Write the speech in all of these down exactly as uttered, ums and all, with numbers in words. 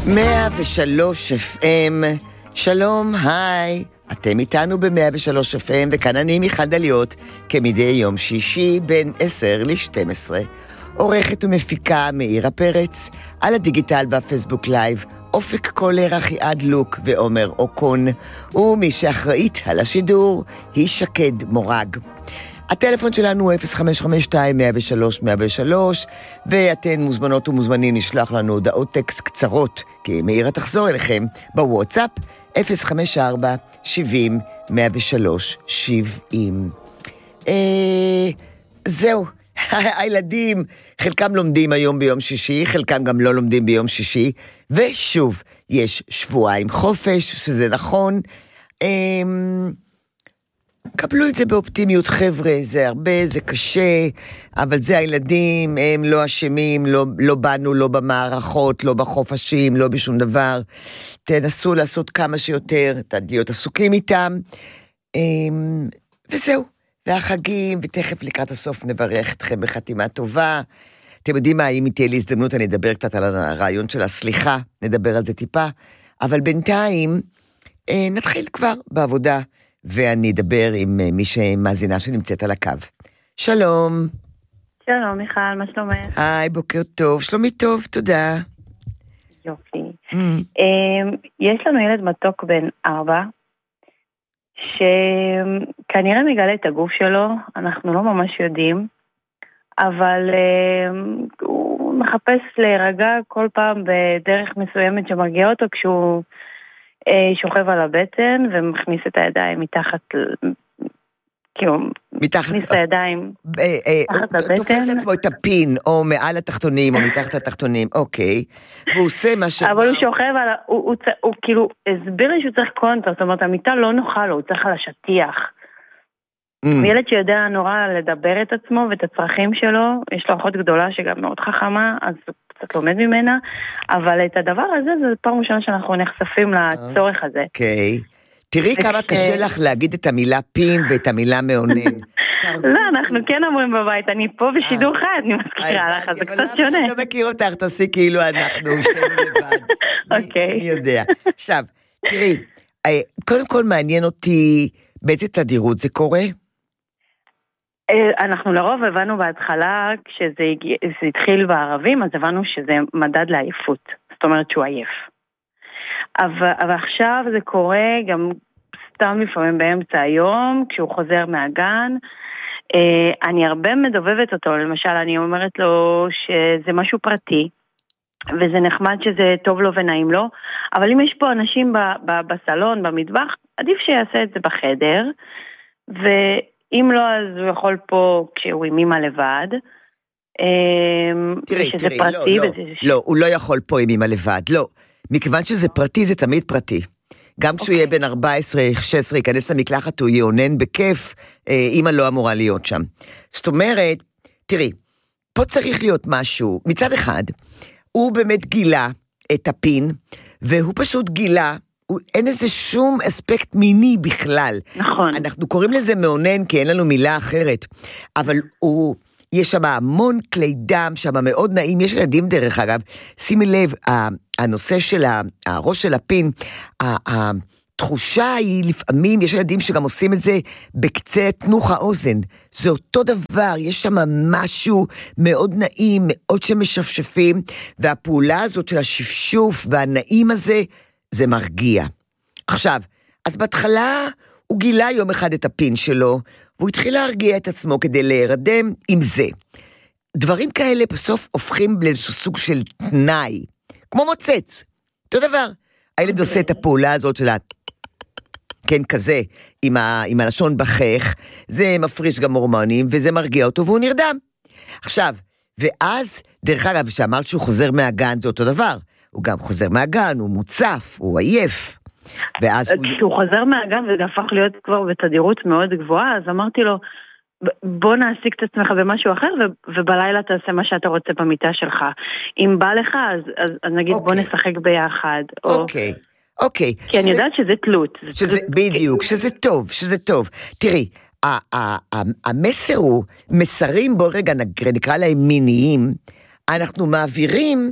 מאה ושלוש אף אם, שלום, היי, אתם איתנו ב-מאה ושלוש אף אם, וכאן אני מיכל דליות, כמדי יום שישי בין עשר ל-שתים עשרה. עורכת ומפיקה מאירה פרץ, על הדיגיטל והפייסבוק לייב, אופק קולר, אחיעד לוק ועומר אוקון, ומי שאחראית על השידור היא שקד מורג. הטלפון שלנו הוא אפס חמש חמש שתיים מאה ושלוש מאה ושלוש, ואתן מוזמנות ומוזמנים לשלוח לנו הודעות טקסט קצרות, כי מאירה תחזור אליכם בוואטסאפ אפס חמש ארבע שבעים מאה ושלוש שבעים. אה, זהו, הילדים, חלקם לומדים היום ביום שישי, חלקם גם לא לומדים ביום שישי, ושוב, יש שבועיים חופש, שזה נכון. אה, קבלו את זה באופטימיות, חבר'ה, זה הרבה, זה קשה, אבל זה הילדים, הם לא אשמים, לא, לא בנו, לא במערכות, לא בחופשים, לא בשום דבר. תנסו לעשות כמה שיותר, להיות עסוקים איתם, וזהו. והחגים, ותכף לקראת הסוף נברך אתכם בחתימה טובה. אתם יודעים מה, אם תהיה לי הזדמנות, אני אדבר קצת על הרעיון של הסליחה, נדבר על זה טיפה, אבל בינתיים נתחיל כבר בעבודה, ואני אדבר עם מי שמאזינה שנמצאת על הקו. שלום. שלום, מיכל, מה שלומך? היי, בוקר טוב. שלומי טוב, תודה. יופי. Mm. יש לנו ילד מתוק בן ארבע, שכנראה מגלה את הגוף שלו, אנחנו לא ממש יודעים, אבל הוא מחפש להירגע כל פעם בדרך מסוימת שמרגיע אותו כשהוא שוכב על הבטן ומכניס את הידיים מתחת, כאילו, מכניס את הידיים מתחת לבטן. תופס עצמו את הפין, או מעל התחתונים, או מתחת התחתונים, אוקיי. והוא עושה מה ש... אבל הוא שוכב על, הוא כאילו, הסביר לי שהוא צריך קונטר, זאת אומרת, המיטה לא נוחה לו, הוא צריך על השטיח. ילד שיודע נורא לדבר את עצמו ואת הצרכים שלו, יש לו אחות גדולה שגם מאוד חכמה, אז הוא קצת לומד ממנה, אבל את הדבר הזה, זה פעם ראשונה שאנחנו נחשפים לצורך הזה. אוקיי. תראי כמה קשה לך להגיד את המילה פין ואת המילה מעונן. לא, אנחנו כן אומרים בבית, אני פה בשידור חד, אני מזכירה לך, זה קצת שונה. אני לא מכיר אותך, תעשי כאילו אנחנו שתינו לבד. אוקיי. מי יודע. עכשיו, תראי, קודם כל מעניין אותי, באיזה תדירות זה קורה? אנחנו לרוב הבנו בהתחלה, כשזה התחיל בערבים, אז הבנו שזה מדד לעייפות. זאת אומרת שהוא עייף. אבל, אבל עכשיו זה קורה גם סתם לפעמים באמצע היום, כשהוא חוזר מהגן. אני הרבה מדובבת אותו, למשל אני אומרת לו שזה משהו פרטי, וזה נחמד שזה טוב לו ונעים לו, אבל אם יש פה אנשים ב, ב, בסלון, במטבח, עדיף שיעשה את זה בחדר, ואם לא, אז הוא יכול פה כשהוא עם אמא לבד, תראי, תראי, לא, לא, לא, הוא לא יכול פה עם אמא לבד, לא. מכיוון שזה פרטי, זה תמיד פרטי. גם כשהוא יהיה בן ארבע עשרה שש עשרה, ייכנס למקלחת, הוא יעונן בכיף, אמא לא אמורה להיות שם. זאת אומרת, תראי, פה צריך להיות משהו, מצד אחד, הוא באמת גילה את הפין, והוא פשוט גילה, אין איזה שום אספקט מיני בכלל. נכון. אנחנו קוראים לזה מעונן, כי אין לנו מילה אחרת, אבל הוא... יש שם המון כלי דם, שם מאוד נעים, יש ילדים דרך אגב, שימי לב, הנושא של הראש של הפין, התחושה היא לפעמים, יש ילדים שגם עושים את זה בקצה תנוך האוזן, זה אותו דבר, יש שם משהו מאוד נעים, מאוד שמשפשפים, והפעולה הזאת של השפשוף והנעים הזה, זה מרגיע. עכשיו, אז בהתחלה הוא גילה יום אחד את הפין שלו, והוא התחיל להרגיע את עצמו כדי להירדם עם זה. דברים כאלה בסוף הופכים לאיזשהו סוג של תנאי, כמו מוצץ. אותו דבר, הילד עושה את הפעולה הזאת של ה... כן, כזה, עם, ה... עם הלשון בחך, זה מפריש גם הורמונים, וזה מרגיע אותו, והוא נרדם. עכשיו, ואז, דרך אגב, שאמרת שהוא חוזר מהגן, זה אותו דבר. הוא גם חוזר מהגן, הוא מוצף, הוא עייף. כשהוא חוזר מהגן וזה הפך להיות כבר בתדירות מאוד גבוהה, אז אמרתי לו, בוא נעסיק את עצמך במשהו אחר, ובלילה תעשה מה שאתה רוצה במיטה שלך. אם בא לך, אז נגיד בוא נשחק ביחד. אוקיי, אוקיי. כי אני יודעת שזה תלות. בדיוק, שזה טוב, שזה טוב. תראי, המסר הוא, מסרים, בוא רגע נקרא להם מיניים, אנחנו מעבירים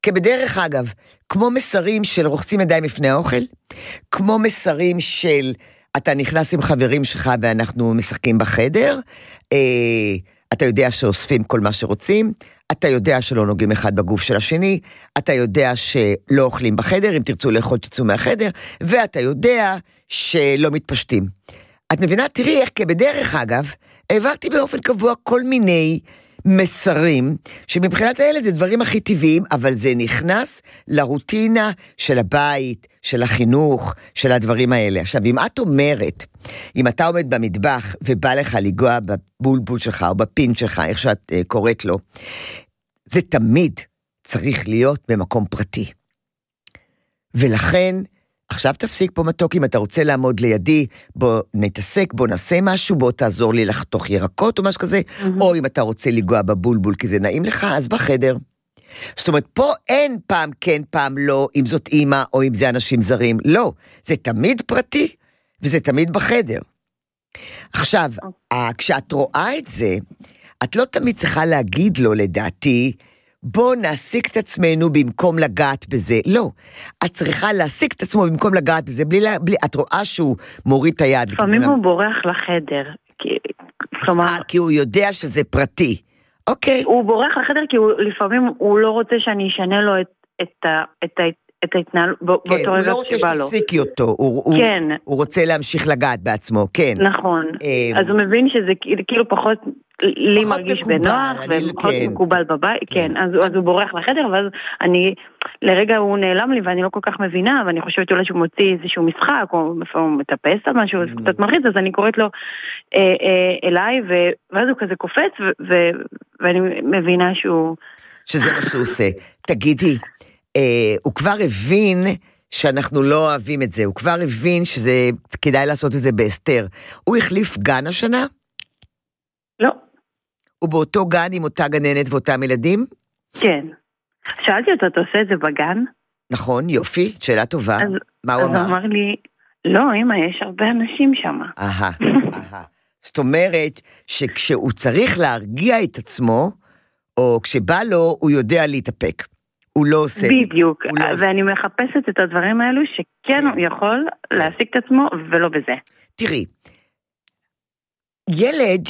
כבדרך אגב, כמו מסרים של רוחצים ידיים לפני האוכל, כמו מסרים של אתה נכנס עם חברים שלך ואנחנו משחקים בחדר, אה, אתה יודע שאוספים כל מה שרוצים, אתה יודע שלא נוגעים אחד בגוף של השני, אתה יודע שלא אוכלים בחדר, אם תרצו לאכול תצאו מהחדר, ואתה יודע שלא מתפשטים. את מבינה? תראי איך כבדרך אגב, העברתי באופן קבוע כל מיני מסרים, שמבחינת הילד זה דברים הכי טבעיים, אבל זה נכנס לרוטינה של הבית, של החינוך, של הדברים האלה. עכשיו, אם את אומרת, אם אתה עומד במטבח ובא לך לגוע בבולבול שלך או בפין שלך, איך שאת uh, קוראת לו, זה תמיד צריך להיות במקום פרטי. ולכן, עכשיו תפסיק פה מתוק, אם אתה רוצה לעמוד לידי, בוא נתעסק, בוא נעשה משהו, בוא תעזור לי לחתוך ירקות או משהו כזה, mm-hmm. או אם אתה רוצה לגוע בבולבול כי זה נעים לך, אז בחדר. זאת אומרת, פה אין פעם כן, פעם לא, אם זאת אימא או אם זה אנשים זרים, לא, זה תמיד פרטי, וזה תמיד בחדר. עכשיו, okay. כשאת רואה את זה, את לא תמיד צריכה להגיד לו, לדעתי, בוא נעסיק את עצמנו במקום לגעת בזה. לא, את צריכה להעסיק את עצמו במקום לגעת בזה, בלי, בלי, את רואה שהוא מוריד את היד. לפעמים הוא בורח לחדר, כי, כלומר... כי הוא יודע שזה פרטי. אוקיי. הוא בורח לחדר כי הוא, לפעמים הוא לא רוצה שאני אשנה לו את, את, את, את, את ההתנהלות, כן, באותו רגע שבא לו. הוא לא רוצה שתפסיקי אותו, הוא, כן. הוא, הוא רוצה להמשיך לגעת בעצמו, כן. נכון, אז הוא מבין שזה כאילו פחות... לי מרגיש בנוח, ופחות מקובל בבית, כן, אז הוא בורח לחדר, ואז אני, לרגע הוא נעלם לי, ואני לא כל כך מבינה, ואני חושבת אולי שהוא מוציא איזשהו משחק, או הוא מטפס על משהו, זה קצת מרחיץ, אז אני קוראת לו אליי, ואז הוא כזה קופץ, ואני מבינה שהוא... שזה מה שהוא עושה. תגידי, הוא כבר הבין שאנחנו לא אוהבים את זה, הוא כבר הבין שזה כדאי לעשות את זה בהסתר. הוא החליף גן השנה? לא. הוא באותו גן עם אותה גננת ואותם ילדים? כן. שאלתי אותו, אתה עושה את זה בגן? נכון, יופי, שאלה טובה. אז, מה הוא אז אמר? אז הוא אמר לי, לא, אמא, יש הרבה אנשים שם. אהה, אהה. זאת אומרת, שכשהוא צריך להרגיע את עצמו, או כשבא לו, הוא יודע להתאפק. הוא לא עושה. בדיוק, לא ואני עושה. מחפשת את הדברים האלו, שכן הוא יכול להשיג את עצמו, ולא בזה. תראי, ילד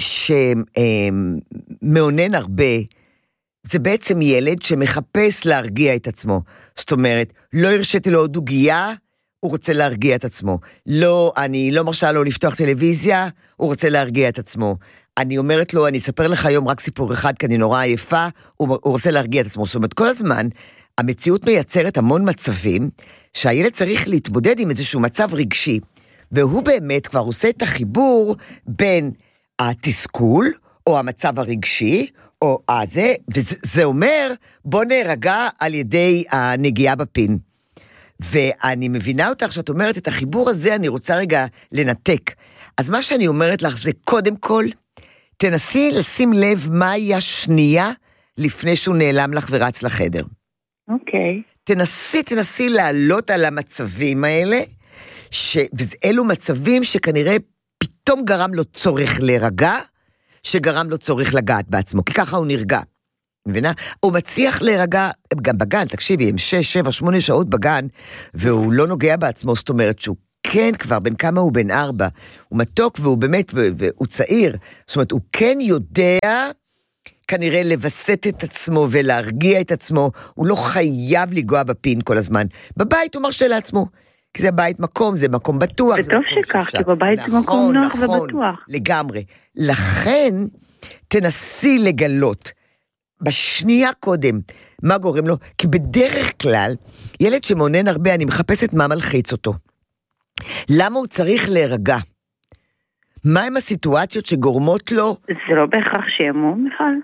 שמעונן הרבה, זה בעצם ילד שמחפש להרגיע את עצמו. זאת אומרת, לא הרשיתי לו עוד דוגיה, הוא רוצה להרגיע את עצמו. לא, אני לא מרשה לו לפתוח טלוויזיה, הוא רוצה להרגיע את עצמו. אני אומרת לו, אני אספר לך היום רק סיפור אחד, כי אני נורא עייפה, הוא, הוא רוצה להרגיע את עצמו. זאת אומרת, כל הזמן, המציאות מייצרת המון מצבים, שהילד צריך להתמודד עם איזשהו מצב רגשי, והוא באמת כבר עושה את החיבור בין התסכול, או המצב הרגשי, או הזה, וזה אומר, בוא נרגע על ידי הנגיעה בפין. ואני מבינה אותך שאת אומרת, את החיבור הזה אני רוצה רגע לנתק. אז מה שאני אומרת לך זה קודם כל, תנסי לשים לב מהי השנייה, לפני שהוא נעלם לך ורץ לחדר. אוקיי. Okay. תנסי, תנסי לעלות על המצבים האלה, ש... ואלו מצבים שכנראה פתאום גרם לו צורך להירגע, שגרם לו צורך לגעת בעצמו, כי ככה הוא נרגע. מבינה? הוא מצליח להירגע, גם בגן, תקשיבי, הם שש, שבע, שמונה שעות בגן, והוא לא נוגע בעצמו, זאת אומרת שהוא כן כבר, בין כמה הוא בין ארבע, הוא מתוק והוא באמת, והוא צעיר, זאת אומרת, הוא כן יודע, כנראה לבסט את עצמו ולהרגיע את עצמו, הוא לא חייב לגוע בפין כל הזמן. בבית הוא מרשה לעצמו, כי זה בית מקום, זה מקום בטוח. זה טוב שכך, כי בבית זה מקום נוח ובטוח. לגמרי. לכן, תנסי לגלות, בשנייה קודם, מה גורם לו? כי בדרך כלל, ילד שמעונן הרבה, אני מחפשת מה מלחיץ אותו. למה הוא צריך להירגע? מה הם הסיטואציות שגורמות לו? זה לא בהכרח שעמום, מיכל?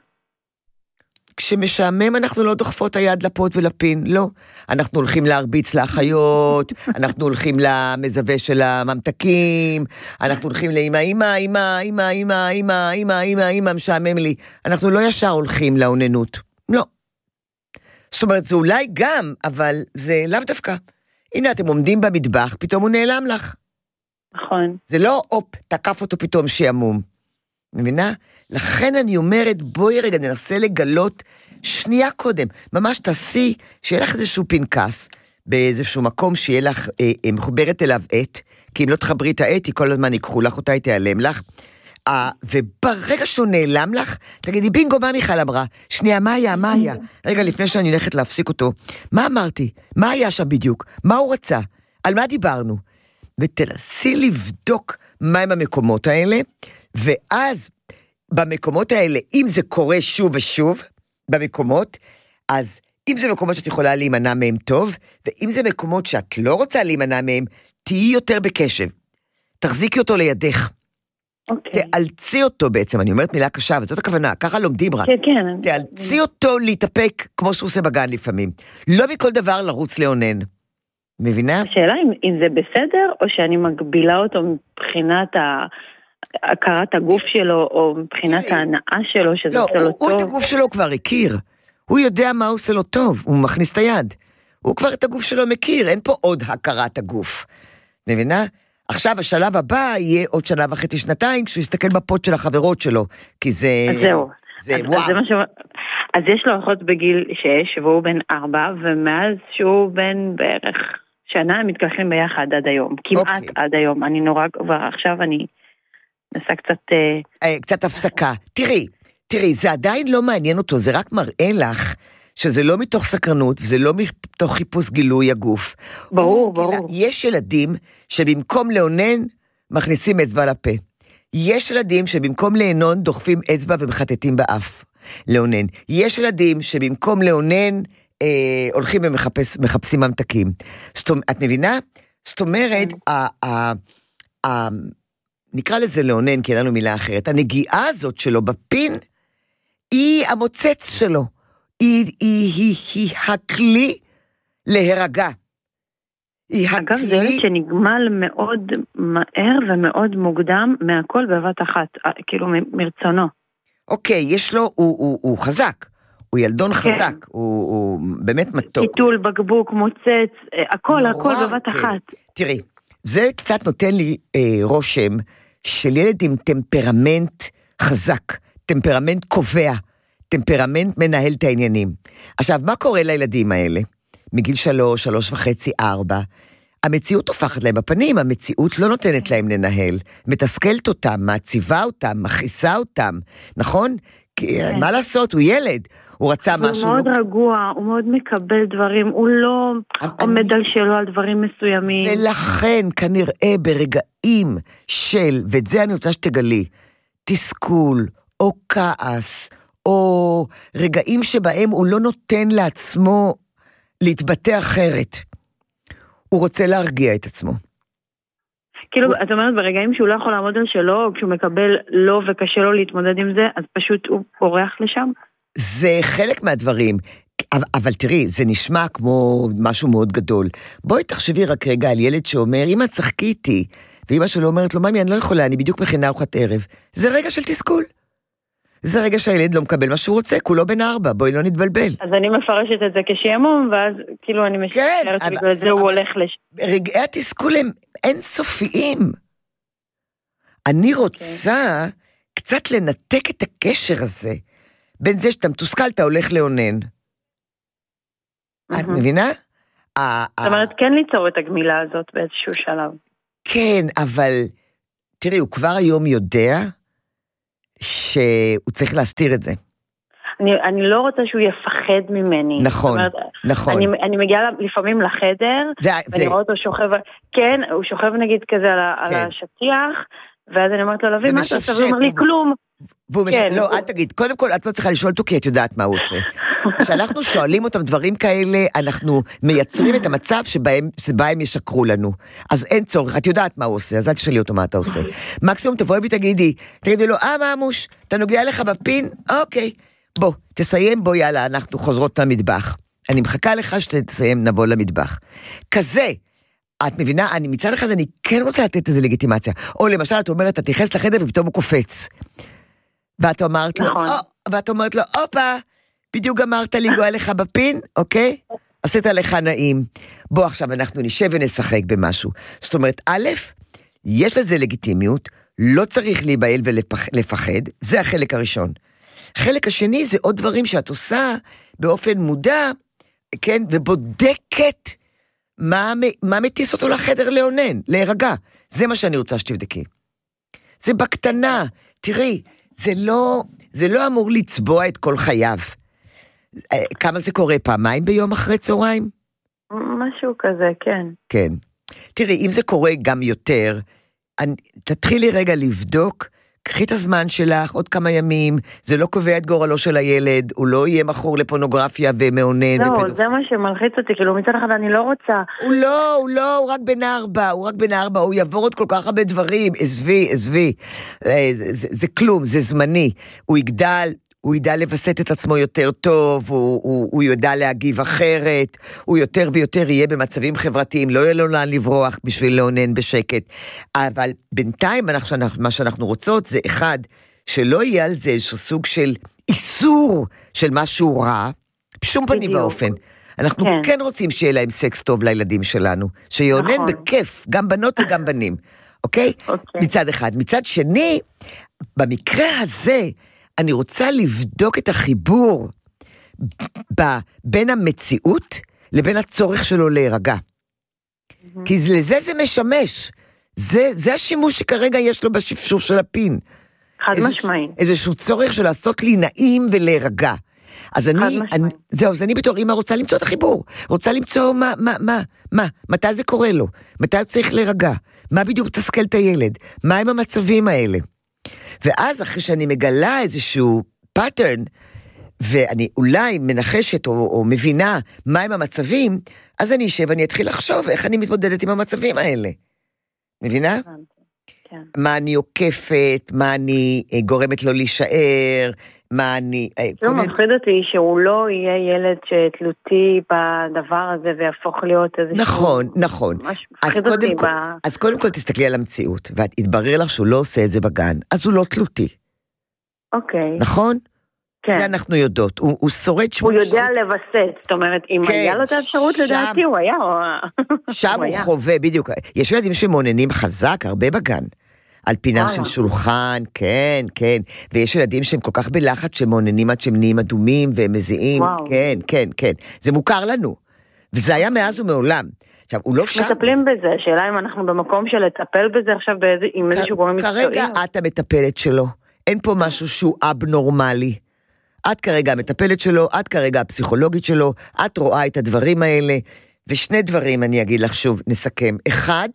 כשמשעמם אנחנו לא דוחפות היד לפות ולפין, לא. אנחנו הולכים להרביץ לאחיות, אנחנו הולכים למזווה של הממתקים, אנחנו הולכים לאמא, אמא, אמא, אמא, אמא, אמא, אמא, אמא, אמא, משעמם לי. אנחנו לא ישר הולכים לעוננות, לא. זאת אומרת, זה אולי גם, אבל זה לאו דווקא. הנה, אתם עומדים במטבח, פתאום הוא נעלם לך. נכון. זה לא, אופ, תקף אותו פתאום שיעמום. מבינה? לכן אני אומרת, בואי רגע, ננסה לגלות שנייה קודם, ממש תעשי, שיהיה לך איזשהו פנקס, באיזשהו מקום שיהיה לך אה, אה, מחוברת אליו עת, כי אם לא תחברי את העת, היא כל הזמן ייקחו לך אותה, היא תיעלם לך, אה, וברגע שהוא נעלם לך, תגידי, בינגו, מה מיכל אמרה? שנייה, מה היה, מה היה? רגע, לפני שאני הולכת להפסיק אותו, מה אמרתי? מה היה שם בדיוק? מה הוא רצה? על מה דיברנו? ותנסי לבדוק מהם המקומות האלה, ואז במקומות האלה, אם זה קורה שוב ושוב, במקומות, אז אם זה מקומות שאת יכולה להימנע מהם טוב, ואם זה מקומות שאת לא רוצה להימנע מהם, תהיי יותר בקשב. תחזיקי אותו לידך. אוקיי. תאלצי אותו בעצם, אני אומרת מילה קשה, וזאת הכוונה, ככה לומדים רק. כן, כן. תאלצי אותו להתאפק, כמו שהוא עושה בגן לפעמים. לא מכל דבר לרוץ לאונן. מבינה? השאלה אם, אם זה בסדר, או שאני מגבילה אותו מבחינת ה... הכרת הגוף שלו, או מבחינת ההנאה שלו, שזה לא, עושה לו הוא, טוב. הוא את הגוף שלו כבר הכיר. הוא יודע מה הוא עושה לו טוב, הוא מכניס את היד. הוא כבר את הגוף שלו מכיר, אין פה עוד הכרת הגוף. מבינה? עכשיו השלב הבא יהיה עוד שנה וחצי שנתיים, כשהוא יסתכל בפות של החברות שלו, כי זה... אז זהו. זה, אז, וואו. אז, זה מה ש... אז יש לו אחות בגיל שש, והוא בן ארבע, ומאז שהוא בן בערך שנה, הם מתקלחים ביחד עד היום. כמעט אוקיי. עד היום. אני נורא, ועכשיו אני נסה קצת... אה, קצת הפסקה. תראי, תראי, זה עדיין לא מעניין אותו, זה רק מראה לך שזה לא מתוך סקרנות, וזה לא מתוך חיפוש גילוי הגוף. ברור, ברור. יש ילדים שבמקום לאונן, מכניסים אצבע לפה. יש ילדים שבמקום לאנון, דוחפים אצבע ומחטטים באף. לאונן. יש ילדים שבמקום לאונן, אה, הולכים ומחפשים ממתקים. זאת, את מבינה? זאת אומרת, ה, ה, ה, נקרא לזה לאונן, כי אין לנו מילה אחרת. הנגיעה הזאת שלו בפין, היא המוצץ שלו. היא, היא, היא, היא הכלי להירגע. אגב, זה ילד שנגמל מאוד מהר ומאוד מוקדם מהכל בבת אחת, כאילו מרצונו. אוקיי, יש לו, הוא, הוא, הוא חזק, הוא ילדון חזק, הוא, הוא באמת מתוק. טיטול, בקבוק, מוצץ, הכל, הכל בבת אחת. תראי, זה קצת נותן לי אה, רושם של ילד עם טמפרמנט חזק, טמפרמנט קובע, טמפרמנט מנהל את העניינים. עכשיו, מה קורה לילדים האלה? מגיל שלוש, שלוש וחצי, ארבע, המציאות הופכת להם בפנים, המציאות לא נותנת להם לנהל, מתסכלת אותם, מעציבה אותם, מכעיסה אותם, נכון? כי מה לעשות, הוא ילד, הוא רצה משהו... הוא מאוד רגוע, הוא מאוד מקבל דברים, הוא לא עומד על שלו על דברים מסוימים. ולכן, כנראה ברגעים של, ואת זה אני רוצה שתגלי, תסכול, או כעס, או רגעים שבהם הוא לא נותן לעצמו להתבטא אחרת. הוא רוצה להרגיע את עצמו. כאילו, את אומרת, ברגעים שהוא לא יכול לעמוד על שלו, או כשהוא מקבל לא וקשה לו להתמודד עם זה, אז פשוט הוא פורח לשם? זה חלק מהדברים, אבל, אבל תראי, זה נשמע כמו משהו מאוד גדול. בואי תחשבי רק רגע על ילד שאומר, אמא צחקי איתי, ואמא שלו אומרת לו, ממי, אני לא יכולה, אני בדיוק מכינה ארוחת ערב. זה רגע של תסכול. זה רגע שהילד לא מקבל מה שהוא רוצה, כולו בן ארבע, בואי לא נתבלבל. אז אני מפרשת את זה כשעמום, ואז כאילו אני משחררת, כן, בגלל זה הוא הולך לש... רגעי התסכול הם אינסופיים. אני רוצה okay. קצת לנתק את הקשר הזה, בין זה שאתה מתוסכל, אתה הולך לאונן. Mm-hmm. את מבינה? זאת אומרת, כן ליצור את הגמילה הזאת באיזשהו שלב. כן, אבל תראי, הוא כבר היום יודע שהוא צריך להסתיר את זה. אני, אני לא רוצה שהוא יפחד ממני. נכון, אומרת, נכון. אני, אני מגיעה לפעמים לחדר, זה, ואני זה... רואה אותו שוכב, כן, הוא שוכב נגיד כזה על, כן. על השטיח, ואז אני אומרת לו, לוי, מה אתה עושה? והוא אומר לי, כלום. והוא כן, מש... לא, הוא... אל תגיד, קודם כל, את לא צריכה לשאול אותו, כי את יודעת מה הוא עושה. כשאנחנו שואלים אותם דברים כאלה, אנחנו מייצרים את המצב שבהם, שבהם ישקרו לנו. אז אין צורך, את יודעת מה הוא עושה, אז אל תשאלי אותו מה אתה עושה. מקסימום תבואי ותגידי, תגידי לו, אה, ממוש, אתה נוגע לך בפין? אוקיי. בוא, תסיים, בוא, יאללה, אנחנו חוזרות למטבח. אני מחכה לך שתסיים, נבוא למטבח. כזה, את מבינה, אני מצד אחד, אני כן רוצה לתת איזה לגיטימציה. או למשל, את אומרת, אתה תיכנס לחדר ופתאום הוא קופץ. ואת אומרת לו, ואת אומרת לו, אופה, בדיוק אמרת לי, גועה לך בפין, אוקיי? עשית לך נעים. בוא עכשיו, אנחנו נשב ונשחק במשהו. זאת אומרת, א', יש לזה לגיטימיות, לא צריך להיבהל ולפחד, זה החלק הראשון. חלק השני זה עוד דברים שאת עושה באופן מודע, כן, ובודקת מה, מה מטיס אותו לחדר לעונן, להירגע. זה מה שאני רוצה שתבדקי. זה בקטנה, תראי, זה לא, זה לא אמור לצבוע את כל חייו. כמה זה קורה? פעמיים ביום אחרי צהריים? משהו כזה, כן. כן. תראי, אם זה קורה גם יותר, אני, תתחילי רגע לבדוק, קחי את הזמן שלך, עוד כמה ימים, זה לא קובע את גורלו של הילד, הוא לא יהיה מכור לפורנוגרפיה ומעונן. לא, ופדופ... זה מה שמלחיץ אותי, כאילו מצד אחד אני לא רוצה. הוא לא, הוא לא, הוא רק בן ארבע, הוא רק בן ארבע, הוא יעבור עוד כל כך הרבה דברים, עזבי, עזבי, זה, זה, זה, זה כלום, זה זמני, הוא יגדל, הוא ידע לבסט את עצמו יותר טוב, הוא, הוא, הוא ידע להגיב אחרת, הוא יותר ויותר יהיה במצבים חברתיים, לא יהיה לו לאן לברוח בשביל לעונן בשקט. אבל בינתיים אנחנו, מה שאנחנו רוצות זה אחד, שלא יהיה על זה איזשהו סוג של איסור של משהו רע, בשום פנים ואופן. אנחנו כן. כן רוצים שיהיה להם סקס טוב לילדים שלנו, שיעונן נכון. בכיף, גם בנות וגם בנים. אוקיי? אוקיי? מצד אחד. מצד שני, במקרה הזה, אני רוצה לבדוק את החיבור ב- בין המציאות לבין הצורך שלו להירגע. Mm-hmm. כי לזה זה משמש. זה, זה השימוש שכרגע יש לו בשפשוף של הפין. חד משמעי. איזשהו צורך של לעשות לי נעים ולהירגע. אז אני, אני, זהו, אז אני בתור אמא רוצה למצוא את החיבור. רוצה למצוא מה, מה, מה, מה, מתי זה קורה לו? מתי הוא צריך להירגע? מה בדיוק תסכל את הילד? מה הם המצבים האלה? ואז אחרי שאני מגלה איזשהו פאטרן, ואני אולי מנחשת או, או מבינה מהם המצבים, אז אני אשב ואני אתחיל לחשוב איך אני מתמודדת עם המצבים האלה. מבינה? כן. מה אני עוקפת, מה אני גורמת לו להישאר, מה אני... זה מפחיד אותי שהוא לא יהיה ילד שתלותי בדבר הזה ויהפוך להיות איזשהו... נכון, נכון. אז קודם, כל, ב... אז קודם כל תסתכלי על המציאות, ואת יתברר לך שהוא לא עושה את זה בגן, אז הוא לא תלותי. אוקיי. נכון? כן. זה אנחנו יודעות. הוא, הוא שורד שמונה שעות. הוא יודע לבסט, זאת אומרת, אם כן, היה לו את האפשרות שם, לדעתי, הוא היה... שם הוא, הוא היה. חווה, בדיוק. יש ילדים שמעוננים חזק, הרבה בגן. על פינה של שולחן, כן, כן. ויש ילדים שהם כל כך בלחץ שמעוננים עד שהם נהיים אדומים והם מזיעים. כן, כן, כן. זה מוכר לנו. וזה היה מאז ומעולם. עכשיו, הוא לא שם. מטפלים בזה, שאלה אם אנחנו במקום של לטפל בזה עכשיו עם איזשהו גורם מקצועי. כרגע את המטפלת שלו. אין פה משהו שהוא אבנורמלי. את כרגע המטפלת שלו, את כרגע הפסיכולוגית שלו, את רואה את הדברים האלה, ושני דברים אני אגיד לך שוב, נסכם. אחד,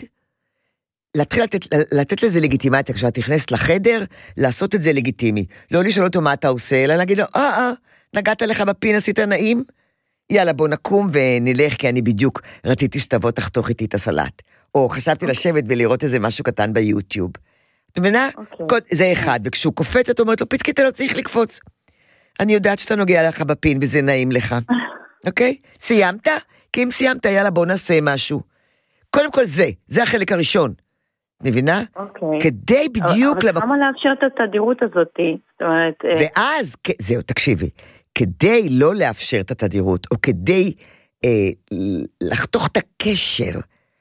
להתחיל לתת, לתת לזה לגיטימציה, כשאת נכנסת לחדר, לעשות את זה לגיטימי. לא לשאול אותו מה אתה עושה, אלא להגיד לו, אה, אה, נגעת לך בפין, עשית נעים? יאללה, בוא נקום ונלך, כי אני בדיוק רציתי שתבוא תחתוך איתי את הסלט. או חשבתי לשבת ולראות איזה משהו קטן ביוטיוב. את מבינה? זה אחד, וכשהוא קופץ, את אומרת לו, פיצקי, אתה לא צריך לקפוץ. אני יודעת שאתה נוגע לך בפין, וזה נעים לך. אוקיי? סיימת? כי אם סיימת, יאללה, בוא נעשה משהו. קודם כל זה, זה החלק הראשון. מבינה? אוקיי. כדי בדיוק... אבל כמה לאפשר את התדירות הזאת? זאת אומרת... ואז, זהו, תקשיבי, כדי לא לאפשר את התדירות, או כדי אה, לחתוך את הקשר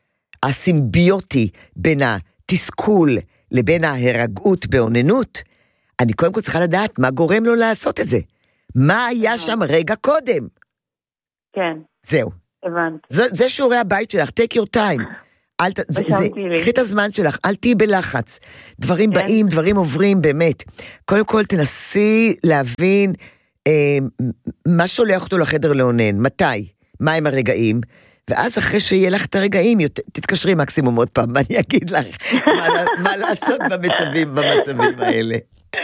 הסימביוטי בין התסכול לבין ההירגעות בעוננות, אני קודם כל צריכה לדעת מה גורם לו לעשות את זה. מה היה שם רגע קודם? כן. זהו. הבנת. זה, זה שיעורי הבית שלך, take your time. אל, זה, זה, קחי את הזמן שלך, אל תהי בלחץ. דברים כן. באים, דברים עוברים, באמת. קודם כל תנסי להבין אה, מה שולח אותו לחדר לעונן, מתי, מה הם הרגעים, ואז אחרי שיהיה לך את הרגעים, תתקשרי מקסימום עוד פעם, אני אגיד לך מה, מה לעשות במצבים, במצבים האלה.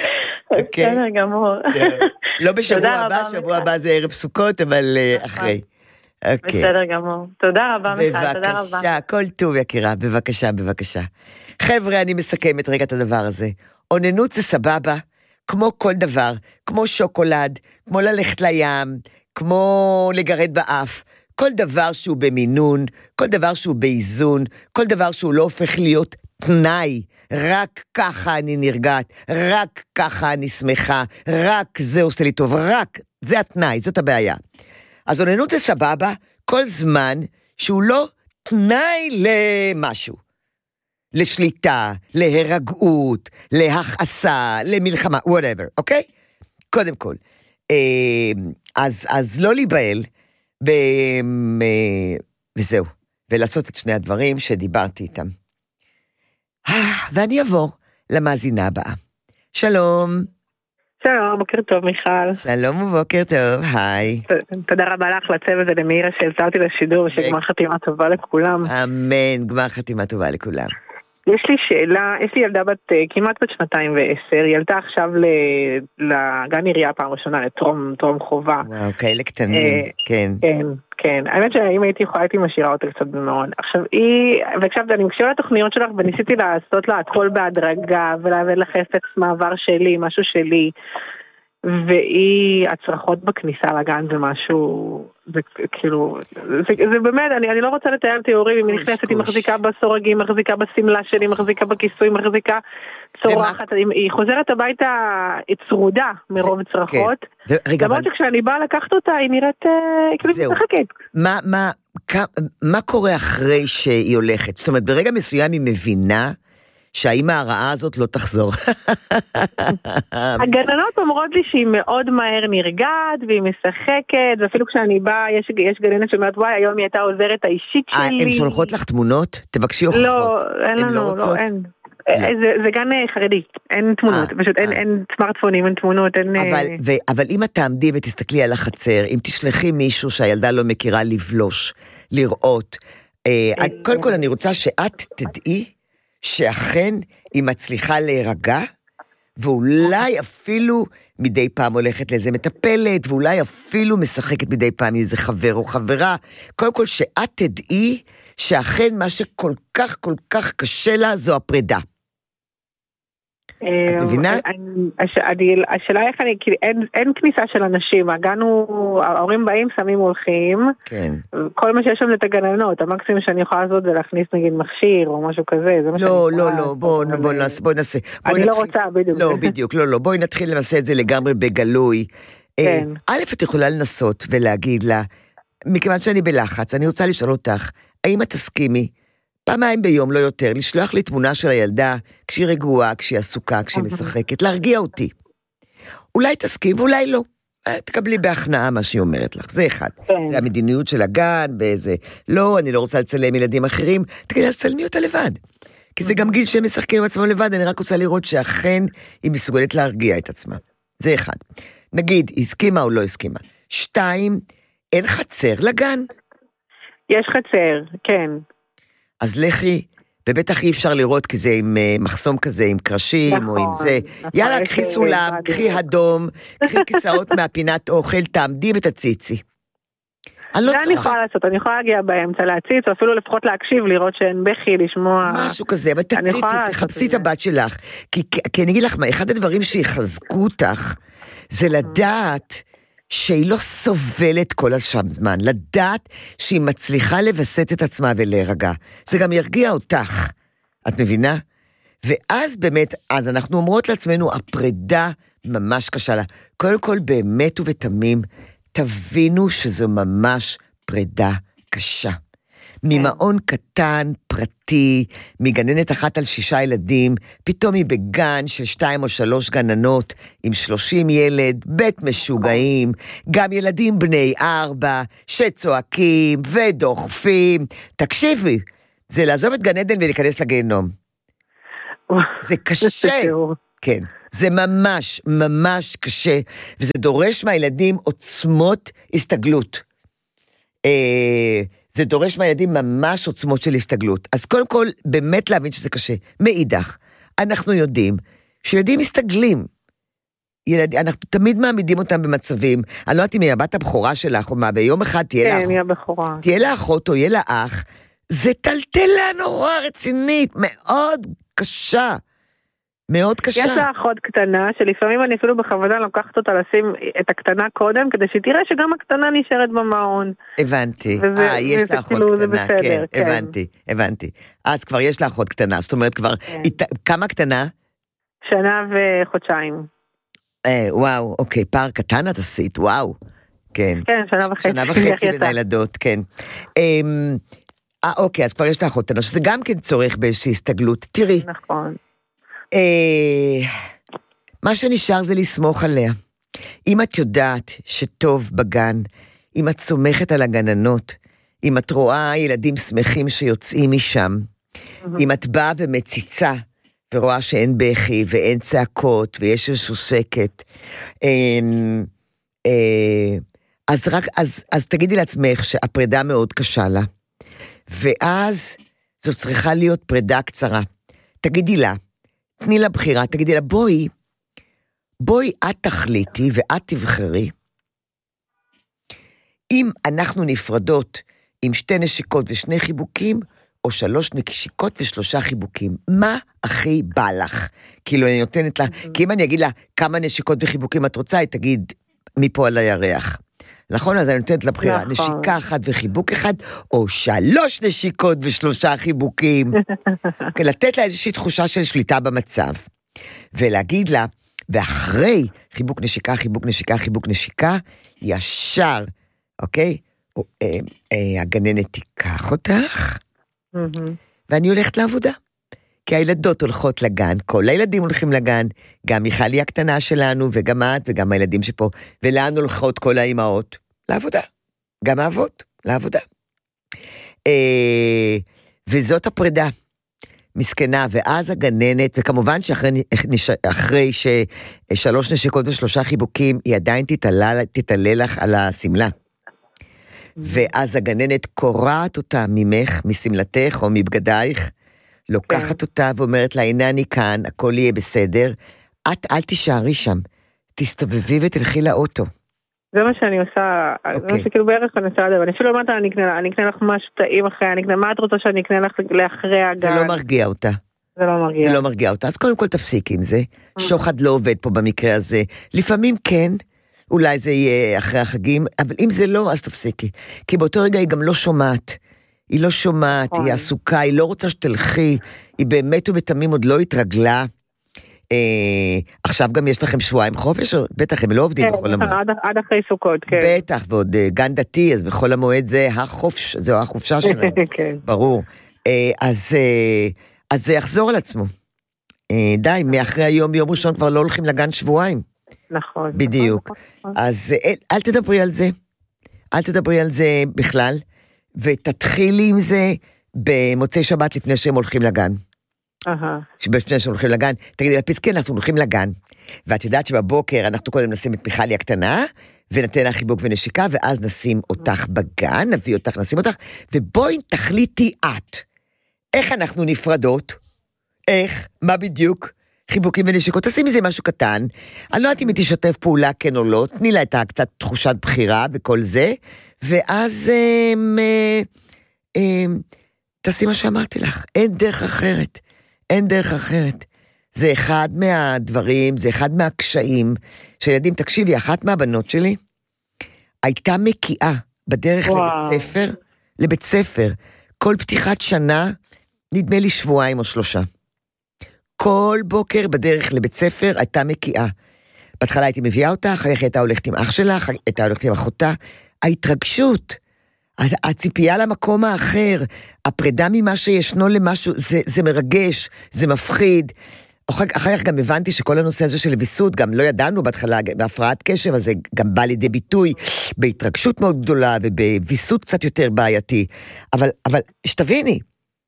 בסדר גמור. לא בשבוע הבא, שבוע הבא זה ערב סוכות, אבל אחרי. בסדר גמור. תודה רבה מיכל, תודה רבה. בבקשה, כל טוב יקירה, בבקשה, בבקשה. חבר'ה, אני מסכמת רגע את הדבר הזה. עוננות זה סבבה, כמו כל דבר, כמו שוקולד, כמו ללכת לים, כמו לגרד באף, כל דבר שהוא במינון, כל דבר שהוא באיזון, כל דבר שהוא לא הופך להיות תנאי, רק ככה אני נרגעת, רק ככה אני שמחה, רק זה עושה לי טוב, רק זה התנאי, זאת הבעיה. אז עוננות זה סבבה, כל זמן שהוא לא תנאי למשהו. לשליטה, להירגעות, להכעסה, למלחמה, whatever, אוקיי? קודם כל, אז, אז לא להיבהל, ו, וזהו, ולעשות את שני הדברים שדיברתי איתם. ואני אעבור למאזינה הבאה. שלום. שלום, בוקר טוב מיכל. שלום ובוקר טוב, היי. תודה רבה לך לצוות ולמירה שהעלתה אותי לשידור, ושגמר חתימה טובה לכולם. אמן, גמר חתימה טובה לכולם. יש לי שאלה, יש לי ילדה בת, כמעט בת שנתיים ועשר, היא ילדה עכשיו לגן עירייה פעם ראשונה, לטרום טרום חובה. וואו, כאלה קטנים, כן. כן, כן. האמת שאם הייתי יכולה, הייתי משאירה אותה קצת מאוד. עכשיו היא, ועכשיו אני מקשיבה לתוכניות שלך, וניסיתי לעשות לה הכל בהדרגה, ולהביא לך חפץ מעבר שלי, משהו שלי, והיא, הצרחות בכניסה לגן זה משהו, זה כאילו, זה, זה באמת, אני, אני לא רוצה לתאר תיאורים, אם היא נכנסת, היא מחזיקה בסורג, היא מחזיקה בסמלה שלי, היא מחזיקה בכיסוי, היא מחזיקה צורחת, היא, היא חוזרת הביתה צרודה מרוב צרחות, כן. רגע, למרות אבל... שכשאני באה לקחת אותה, היא נראית, כאילו היא משחקת. מה, מה, מה קורה אחרי שהיא הולכת? זאת אומרת, ברגע מסוים היא מבינה, שהאימא הרעה הזאת לא תחזור. הגננות אומרות לי שהיא מאוד מהר נרגעת, והיא משחקת, ואפילו כשאני באה, יש, יש גננת שאומרת, וואי, היום היא הייתה עוזרת האישית שלי. הן שולחות לך תמונות? תבקשי הוכחות. לא, אין לנו, לא, לא, אין. זה, זה גן חרדי, אין תמונות, פשוט אין, אין סמארטפונים, אין תמונות, אין... אבל, ו, אבל אם את תעמדי ותסתכלי על החצר, אם תשלחי מישהו שהילדה לא מכירה לבלוש, לראות, קודם כל אני רוצה שאת תדעי, שאכן היא מצליחה להירגע, ואולי אפילו מדי פעם הולכת לאיזה מטפלת, ואולי אפילו משחקת מדי פעם עם איזה חבר או חברה. קודם כל שאת תדעי שאכן מה שכל כך כל כך קשה לה זו הפרידה. את מבינה? השאלה איך אני, אין כניסה של אנשים, הגן הוא, ההורים באים, שמים הולכים, כל מה שיש שם זה את הגננות, המקסימום שאני יכולה לעשות זה להכניס נגיד מכשיר או משהו כזה, לא, לא, לא, בואו נעשה. אני לא רוצה, בדיוק. לא, בדיוק, לא, לא, בואי נתחיל למעשה את זה לגמרי בגלוי. א', את יכולה לנסות ולהגיד לה, מכיוון שאני בלחץ, אני רוצה לשאול אותך, האם את תסכימי? פעמיים ביום, לא יותר, לשלוח לי תמונה של הילדה, כשהיא רגועה, כשהיא עסוקה, כשהיא משחקת, להרגיע אותי. אולי תסכים, ואולי לא. תקבלי בהכנעה מה שהיא אומרת לך, זה אחד. זה המדיניות של הגן, באיזה, לא, אני לא רוצה לצלם ילדים אחרים, תגידי, אז צלמי אותה לבד. כי זה גם גיל שהם משחקים עם עצמם לבד, אני רק רוצה לראות שאכן היא מסוגלת להרגיע את עצמה. זה אחד. נגיד, הסכימה או לא הסכימה. שתיים, אין חצר לגן? יש חצר, כן. אז לכי, ובטח אי אפשר לראות כי זה עם uh, מחסום כזה, עם קרשים, נכון, או עם זה. נכון, יאללה, קחי סולם, קחי אדום, קחי כיסאות מהפינת אוכל, תעמדי ותציצי. אני לא צריכה. זה אני יכולה לעשות, אני יכולה להגיע באמצע להציץ, או אפילו לפחות להקשיב, לראות שאין בכי, לשמוע... משהו כזה, אבל תציצי, תחפשי את הבת שלך. כי, כי אני אגיד לך, אחד הדברים שיחזקו אותך, זה לדעת... שהיא לא סובלת כל הזמן, לדעת שהיא מצליחה לבסט את עצמה ולהירגע. זה גם ירגיע אותך, את מבינה? ואז באמת, אז אנחנו אומרות לעצמנו, הפרידה ממש קשה לה. קודם כל, באמת ובתמים, תבינו שזו ממש פרידה קשה. ממעון קטן, פרטי, מגננת אחת על שישה ילדים, פתאום היא בגן של שתיים או שלוש גננות, עם שלושים ילד, בית משוגעים, גם ילדים בני ארבע, שצועקים ודוחפים. תקשיבי, זה לעזוב את גן עדן ולהיכנס לגיהנום. זה קשה. כן, זה ממש, ממש קשה, וזה דורש מהילדים עוצמות הסתגלות. אה... זה דורש מהילדים ממש עוצמות של הסתגלות. אז קודם כל, באמת להבין שזה קשה. מאידך, אנחנו יודעים שילדים מסתגלים. ילד, אנחנו תמיד מעמידים אותם במצבים. אני לא יודעת אם היא הבת הבכורה שלך, או מה, ביום אחד תהיה כן, לאח... היא הבכורה. תהיה לאחות או יהיה לאח. זה טלטלה נורא רצינית, מאוד קשה. מאוד קשה. יש לה אחות קטנה, שלפעמים אני אפילו בכוונה לוקחת אותה לשים את הקטנה קודם, כדי שתראה שגם הקטנה נשארת במעון. הבנתי. אה, יש לה אחות קטנה, כן, הבנתי, הבנתי. אז כבר יש לה אחות קטנה, זאת אומרת כבר, כמה קטנה? שנה וחודשיים. וואו, אוקיי, פער קטן את עשית, וואו. כן. כן, שנה וחצי. שנה וחצי בין הילדות, כן. אה, אוקיי, אז כבר יש לה אחות קטנה, שזה גם כן צורך באיזושהי הסתגלות. תראי. נכון. מה שנשאר זה לסמוך עליה. אם את יודעת שטוב בגן, אם את סומכת על הגננות, אם את רואה ילדים שמחים שיוצאים משם, אם את באה ומציצה, ורואה שאין בכי ואין צעקות, ויש איזשהו שקט, אז, רק, אז, אז תגידי לעצמך שהפרידה מאוד קשה לה, ואז זו צריכה להיות פרידה קצרה. תגידי לה, תני לה בחירה, תגידי לה, בואי, בואי את תחליטי ואת תבחרי, אם אנחנו נפרדות עם שתי נשיקות ושני חיבוקים, או שלוש נשיקות ושלושה חיבוקים, מה הכי בא לך? כאילו אני נותנת לה, כי אם אני אגיד לה כמה נשיקות וחיבוקים את רוצה, היא תגיד מפה על הירח. נכון? אז אני נותנת לה בחירה, נשיקה אחת וחיבוק אחד, או שלוש נשיקות ושלושה חיבוקים. לתת לה איזושהי תחושה של שליטה במצב. ולהגיד לה, ואחרי חיבוק נשיקה, חיבוק נשיקה, חיבוק נשיקה, ישר, אוקיי? הגננת תיקח אותך, ואני הולכת לעבודה. כי הילדות הולכות לגן, כל הילדים הולכים לגן, גם מיכלי הקטנה שלנו, וגם את, וגם הילדים שפה, ולאן הולכות כל האימהות? לעבודה. גם האבות, לעבודה. אה, וזאת הפרידה, מסכנה, ואז הגננת, וכמובן שאחרי ששלוש נשיקות ושלושה חיבוקים, היא עדיין תתעלה, תתעלה לך על הסמלה. ואז הגננת קורעת אותה ממך, מסמלתך או מבגדייך, לוקחת אותה ואומרת לה, הנה אני כאן, הכל יהיה בסדר, את אל תישארי שם, תסתובבי ותלכי לאוטו. זה מה שאני עושה, זה מה שכאילו בערך אני עושה לדבר, אני אפילו אומרת, אני אקנה לך משהו טעים אחרי, אני אקנה, מה את רוצה שאני אקנה לך לאחרי הגן? זה לא מרגיע אותה. זה לא מרגיע. זה לא מרגיע אותה, אז קודם כל תפסיק עם זה, שוחד לא עובד פה במקרה הזה, לפעמים כן, אולי זה יהיה אחרי החגים, אבל אם זה לא, אז תפסיקי, כי באותו רגע היא גם לא שומעת, היא לא שומעת, היא עסוקה, היא לא רוצה שתלכי, היא באמת ובתמים עוד לא התרגלה, אה, עכשיו גם יש לכם שבועיים חופש, בטח הם לא עובדים כן, בכל המועד. עד, עד אחרי סוכות, כן. בטח, ועוד אה, גן דתי, אז בכל המועד זה החופש, זו החופשה שלהם, כן. ברור. אה, אז, אה, אז זה יחזור על עצמו. אה, די, מאחרי היום, ביום ראשון כבר לא הולכים לגן שבועיים. נכון. בדיוק. נכון. אז אה, אל תדברי על זה, אל תדברי על זה בכלל, ותתחילי עם זה במוצאי שבת לפני שהם הולכים לגן. לפני שהם הולכים לגן, תגידי לפס, כן, אנחנו הולכים לגן, ואת יודעת שבבוקר אנחנו קודם נשים את מיכלי הקטנה, ונתן לה חיבוק ונשיקה, ואז נשים אותך בגן, נביא אותך, נשים אותך, ובואי תחליטי את, איך אנחנו נפרדות, איך, מה בדיוק, חיבוקים ונשיקות, תשים מזה משהו קטן, אני לא יודעת אם היא תשתף פעולה כן או לא, תני לה את קצת תחושת בחירה וכל זה, ואז אמ, אמ, תעשי מה שאמרתי לך, אין דרך אחרת, אין דרך אחרת. זה אחד מהדברים, זה אחד מהקשיים, שילדים, תקשיבי, אחת מהבנות שלי, הייתה מקיאה בדרך וואו. לבית ספר, לבית ספר, כל פתיחת שנה, נדמה לי שבועיים או שלושה. כל בוקר בדרך לבית ספר הייתה מקיאה. בהתחלה הייתי מביאה אותה, אחרי כן הייתה הולכת עם אח שלה, הייתה הולכת עם אחותה, ההתרגשות, הציפייה למקום האחר, הפרידה ממה שישנו למשהו, זה, זה מרגש, זה מפחיד. אחר כך גם הבנתי שכל הנושא הזה של ויסות, גם לא ידענו בהתחלה, בהפרעת קשב, אז זה גם בא לידי ביטוי, בהתרגשות מאוד גדולה, ובוויסות קצת יותר בעייתי. אבל, אבל, שתביני,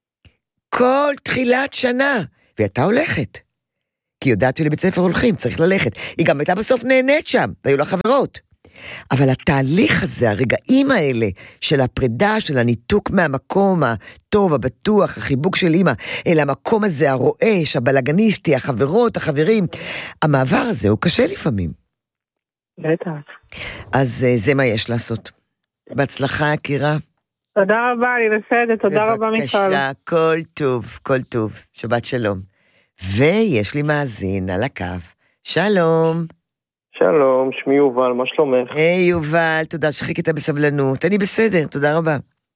כל תחילת שנה, והיא הייתה הולכת, כי יודעת שלבית ספר הולכים, צריך ללכת. היא גם הייתה בסוף נהנית שם, והיו לה חברות. אבל התהליך הזה, הרגעים האלה, של הפרידה, של הניתוק מהמקום הטוב, הבטוח, החיבוק של אמא, אל המקום הזה, הרועש, הבלגניסטי, החברות, החברים, המעבר הזה הוא קשה לפעמים. בטח. אז זה מה יש לעשות. בהצלחה, יקירה. תודה רבה, אני בסדר, תודה רבה מיכל. בבקשה, כל טוב, כל טוב, שבת שלום. ויש לי מאזין על הקו, שלום. שלום, שמי יובל, מה שלומך? היי יובל, תודה שחיכית בסבלנות, אני בסדר, תודה רבה.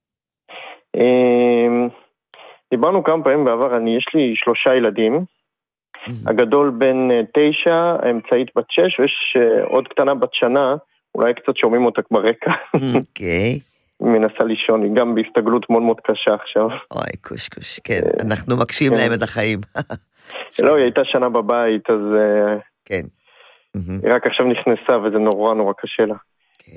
דיברנו כמה פעמים בעבר, אני, יש לי שלושה ילדים, הגדול בן תשע, האמצעית בת שש, ויש עוד קטנה בת שנה, אולי קצת שומעים אותה ברקע. אוקיי. מנסה לישון, היא גם בהסתגלות מאוד מאוד קשה עכשיו. אוי, קוש קוש, כן, אנחנו מקשים להם את החיים. לא, היא הייתה שנה בבית, אז... כן. היא רק עכשיו נכנסה וזה נורא נורא קשה לה.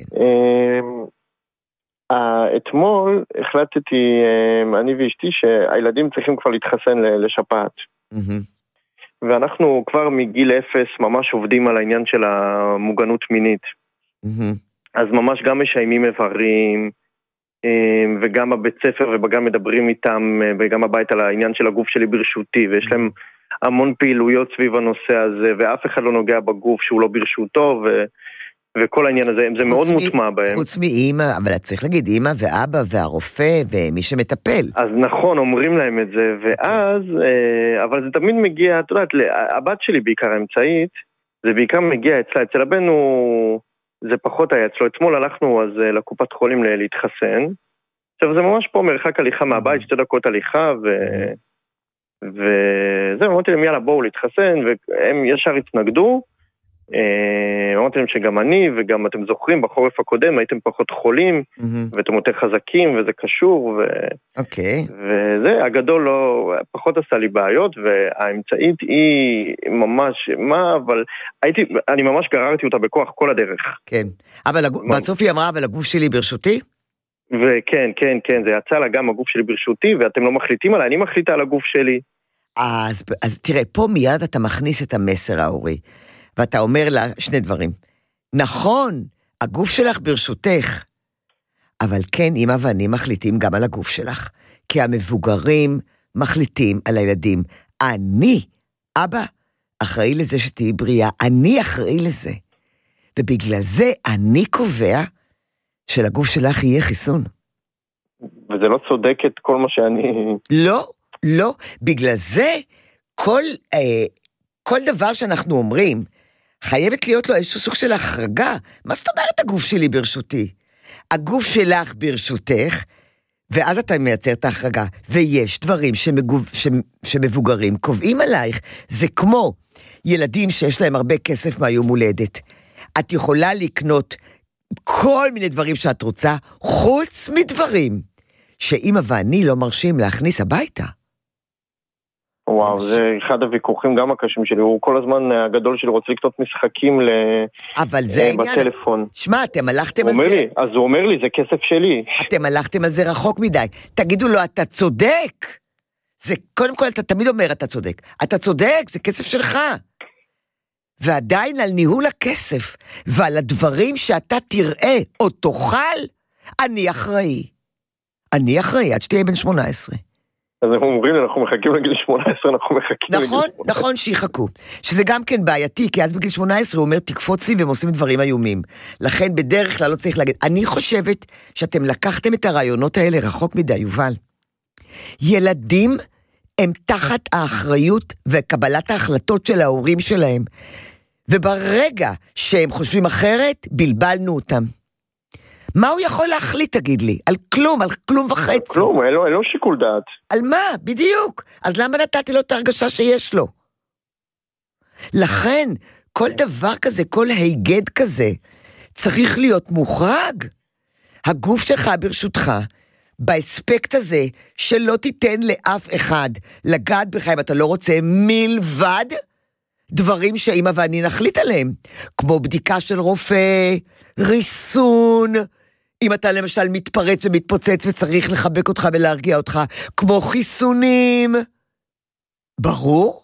אתמול החלטתי, אני ואשתי, שהילדים צריכים כבר להתחסן לשפעת. ואנחנו כבר מגיל אפס ממש עובדים על העניין של המוגנות מינית. אז ממש גם משיימים איברים, וגם בבית ספר וגם מדברים איתם, וגם הבית על העניין של הגוף שלי ברשותי, ויש להם המון פעילויות סביב הנושא הזה, ואף אחד לא נוגע בגוף שהוא לא ברשותו, ו... וכל העניין הזה, זה מאוד מוטמע בהם. חוץ מאמא, אבל צריך להגיד, אמא ואבא והרופא ומי שמטפל. אז נכון, אומרים להם את זה, ואז, אבל זה תמיד מגיע, את יודעת, הבת שלי בעיקר האמצעית, זה בעיקר מגיע אצלה, אצל הבן הוא, זה פחות היה אצלו, אתמול הלכנו אז לקופת חולים להתחסן, עכשיו זה ממש פה מרחק הליכה מהבית, שתי דקות הליכה, ו... וזה, אמרתי להם, יאללה, בואו להתחסן, והם ישר התנגדו, אמרתי להם שגם אני, וגם אתם זוכרים, בחורף הקודם הייתם פחות חולים, ואתם יותר חזקים, וזה קשור, וזה, הגדול לא, פחות עשה לי בעיות, והאמצעית היא ממש, מה, אבל הייתי, אני ממש גררתי אותה בכוח כל הדרך. כן, אבל בסוף היא אמרה, אבל הגוף שלי ברשותי? וכן, כן, כן, זה יצא לה גם הגוף שלי ברשותי, ואתם לא מחליטים עליי, אני מחליטה על הגוף שלי. אז, אז תראה, פה מיד אתה מכניס את המסר ההורי, ואתה אומר לה שני דברים. נכון, הגוף שלך ברשותך, אבל כן, אמא ואני מחליטים גם על הגוף שלך, כי המבוגרים מחליטים על הילדים. אני, אבא, אחראי לזה שתהי בריאה, אני אחראי לזה. ובגלל זה אני קובע שלגוף שלך יהיה חיסון. וזה לא צודק את כל מה שאני... לא, לא. בגלל זה, כל, אה, כל דבר שאנחנו אומרים, חייבת להיות לו איזשהו סוג של החרגה. מה זאת אומרת הגוף שלי ברשותי? הגוף שלך ברשותך, ואז אתה מייצר את ההחרגה. ויש דברים שמגוב, שמבוגרים קובעים עלייך. זה כמו ילדים שיש להם הרבה כסף מהיום הולדת. את יכולה לקנות כל מיני דברים שאת רוצה, חוץ מדברים שאמא ואני לא מרשים להכניס הביתה. וואו, זה אחד הוויכוחים גם הקשים שלי, הוא כל הזמן הגדול שלי רוצה לקנות משחקים בטלפון. שמע, אתם הלכתם על זה. אז הוא אומר לי, זה כסף שלי. אתם הלכתם על זה רחוק מדי. תגידו לו, אתה צודק. זה, קודם כל, אתה תמיד אומר, אתה צודק. אתה צודק, זה כסף שלך. ועדיין על ניהול הכסף, ועל הדברים שאתה תראה או תאכל, אני אחראי. אני אחראי, עד שתהיה בן שמונה עשרה. אז אנחנו אומרים, אנחנו מחכים לגיל שמונה עשרה, אנחנו מחכים נכון, לגיל שמונה עשרה. נכון, שיחכו. שזה גם כן בעייתי, כי אז בגיל שמונה עשרה הוא אומר, תקפוץ לי והם עושים דברים איומים. לכן בדרך כלל לא צריך להגיד. אני חושבת שאתם לקחתם את הרעיונות האלה רחוק מדי, יובל. ילדים הם תחת האחריות וקבלת ההחלטות של ההורים שלהם. וברגע שהם חושבים אחרת, בלבלנו אותם. מה הוא יכול להחליט, תגיד לי? על כלום, על כלום וחצי. כלום, אין לו, אין לו שיקול דעת. על מה? בדיוק. אז למה נתתי לו את הרגשה שיש לו? לכן, כל דבר כזה, כל היגד כזה, צריך להיות מוחרג. הגוף שלך ברשותך, באספקט הזה, שלא תיתן לאף אחד לגעת בך אם אתה לא רוצה מלבד דברים שאמא ואני נחליט עליהם, כמו בדיקה של רופא, ריסון, אם אתה למשל מתפרץ ומתפוצץ וצריך לחבק אותך ולהרגיע אותך, כמו חיסונים. ברור?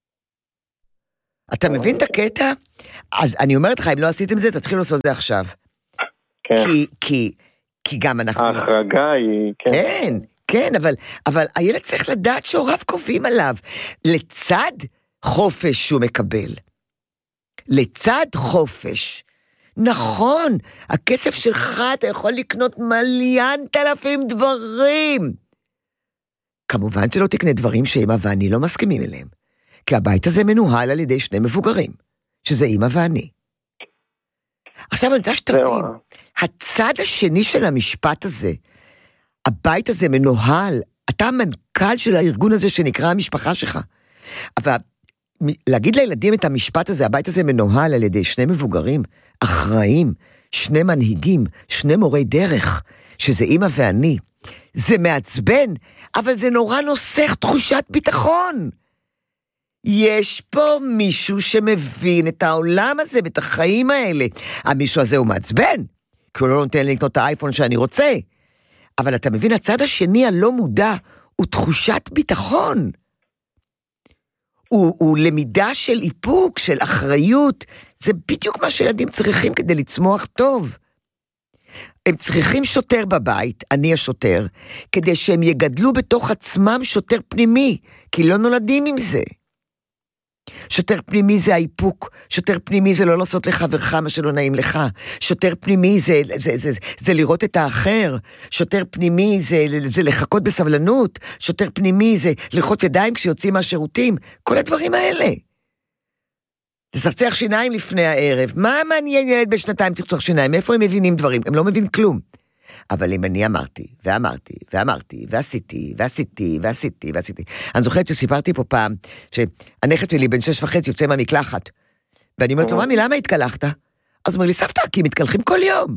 אתה מבין את הקטע? אז אני אומרת לך, אם לא עשיתם זה, תתחילו לעשות זה עכשיו. כן. כי, כי, כי גם אנחנו... ההחרגה היא... כן, כן, כן, אבל, אבל הילד צריך לדעת שהוריו קובעים עליו, לצד חופש שהוא מקבל. לצד חופש. נכון, הכסף שלך אתה יכול לקנות מיליון אלפים דברים. כמובן שלא תקנה דברים שאמא ואני לא מסכימים אליהם, כי הבית הזה מנוהל על ידי שני מבוגרים, שזה אמא ואני. עכשיו אני יודע שתבין, הצד השני של המשפט הזה, הבית הזה מנוהל, אתה המנכ"ל של הארגון הזה שנקרא המשפחה שלך, אבל להגיד לילדים את המשפט הזה, הבית הזה מנוהל על ידי שני מבוגרים, אחראים, שני מנהיגים, שני מורי דרך, שזה אמא ואני, זה מעצבן, אבל זה נורא נוסח תחושת ביטחון. יש פה מישהו שמבין את העולם הזה, ואת החיים האלה. המישהו הזה הוא מעצבן, כי הוא לא נותן לי לקנות את האייפון שאני רוצה. אבל אתה מבין, הצד השני הלא מודע, הוא תחושת ביטחון. הוא, הוא למידה של איפוק, של אחריות. זה בדיוק מה שילדים צריכים כדי לצמוח טוב. הם צריכים שוטר בבית, אני השוטר, כדי שהם יגדלו בתוך עצמם שוטר פנימי, כי לא נולדים עם זה. שוטר פנימי זה האיפוק, שוטר פנימי זה לא לעשות לחברך מה שלא נעים לך, שוטר פנימי זה, זה, זה, זה, זה לראות את האחר, שוטר פנימי זה, זה לחכות בסבלנות, שוטר פנימי זה ללחוץ ידיים כשיוצאים מהשירותים, כל הדברים האלה. לצחצח שיניים לפני הערב, מה מעניין ילד בשנתיים צחצח שיניים, איפה הם מבינים דברים? הם לא מבין כלום. אבל אם אני אמרתי, ואמרתי, ואמרתי, ועשיתי, ועשיתי, ועשיתי, ועשיתי. אני זוכרת שסיפרתי פה פעם, שהנכד שלי בן שש וחצי יוצא מהמקלחת, ואני אומרת לו, ממי, למה התקלחת? אז הוא אומר לי, סבתא, כי מתקלחים כל יום.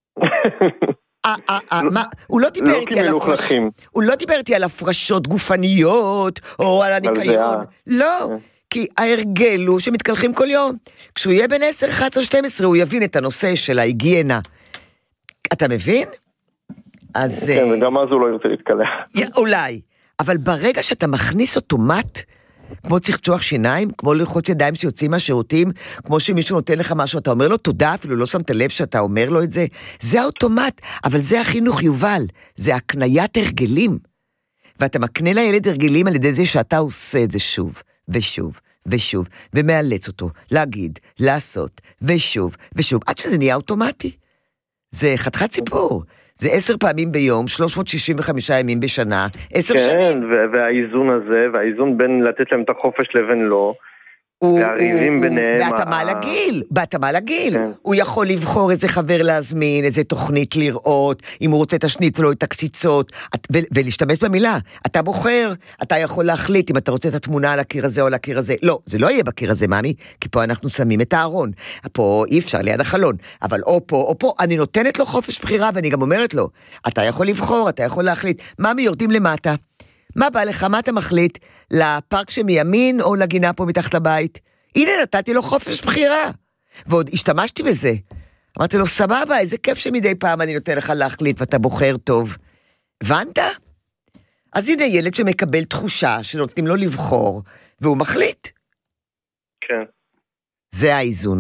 הוא לא דיבר איתי על הפרשות, הוא לא דיבר איתי על הפרשות גופניות, או על הניקיון. לא, כי ההרגל הוא שמתקלחים כל יום. כשהוא יהיה בין עשר, אחת עשרה, שתים עשרה, הוא יבין את הנושא של ההיגיינה. אתה מבין? אז... כן, וגם אז הוא לא ירצה להתקלח. אולי, אבל ברגע שאתה מכניס אוטומט, כמו צחצוח שיניים, כמו ללחוץ ידיים שיוצאים מהשירותים, כמו שמישהו נותן לך משהו, אתה אומר לו תודה, אפילו לא שמת לב שאתה אומר לו את זה, זה האוטומט, אבל זה החינוך יובל, זה הקניית הרגלים, ואתה מקנה לילד הרגלים על ידי זה שאתה עושה את זה שוב, ושוב, ושוב, ומאלץ אותו להגיד, לעשות, ושוב, ושוב, עד שזה נהיה אוטומטי. זה חתיכת סיפור. זה עשר פעמים ביום, שלוש מאות שישים וחמישה ימים בשנה, עשר כן, שנים. כן, והאיזון הזה, והאיזון בין לתת להם את החופש לבין לא, והריבים ביניהם. בהתאמה לגיל, בהתאמה לגיל. כן. הוא יכול לבחור איזה חבר להזמין, איזה תוכנית לראות, אם הוא רוצה את השניצל או את הקציצות, ו- ולהשתמש במילה. אתה בוחר, אתה יכול להחליט אם אתה רוצה את התמונה על הקיר הזה או על הקיר הזה. לא, זה לא יהיה בקיר הזה, מאמי, כי פה אנחנו שמים את הארון. פה אי אפשר ליד החלון, אבל או פה או פה, אני נותנת לו חופש בחירה, ואני גם אומרת לו, אתה יכול לבחור, אתה יכול להחליט. מאמי, יורדים למטה. מה בא לך, מה אתה מחליט? לפארק שמימין או לגינה פה מתחת לבית? הנה, נתתי לו חופש בחירה. ועוד השתמשתי בזה. אמרתי לו, סבבה, איזה כיף שמדי פעם אני נותן לך להחליט ואתה בוחר טוב. הבנת? אז הנה ילד שמקבל תחושה שנותנים לו לבחור, והוא מחליט. כן. זה האיזון.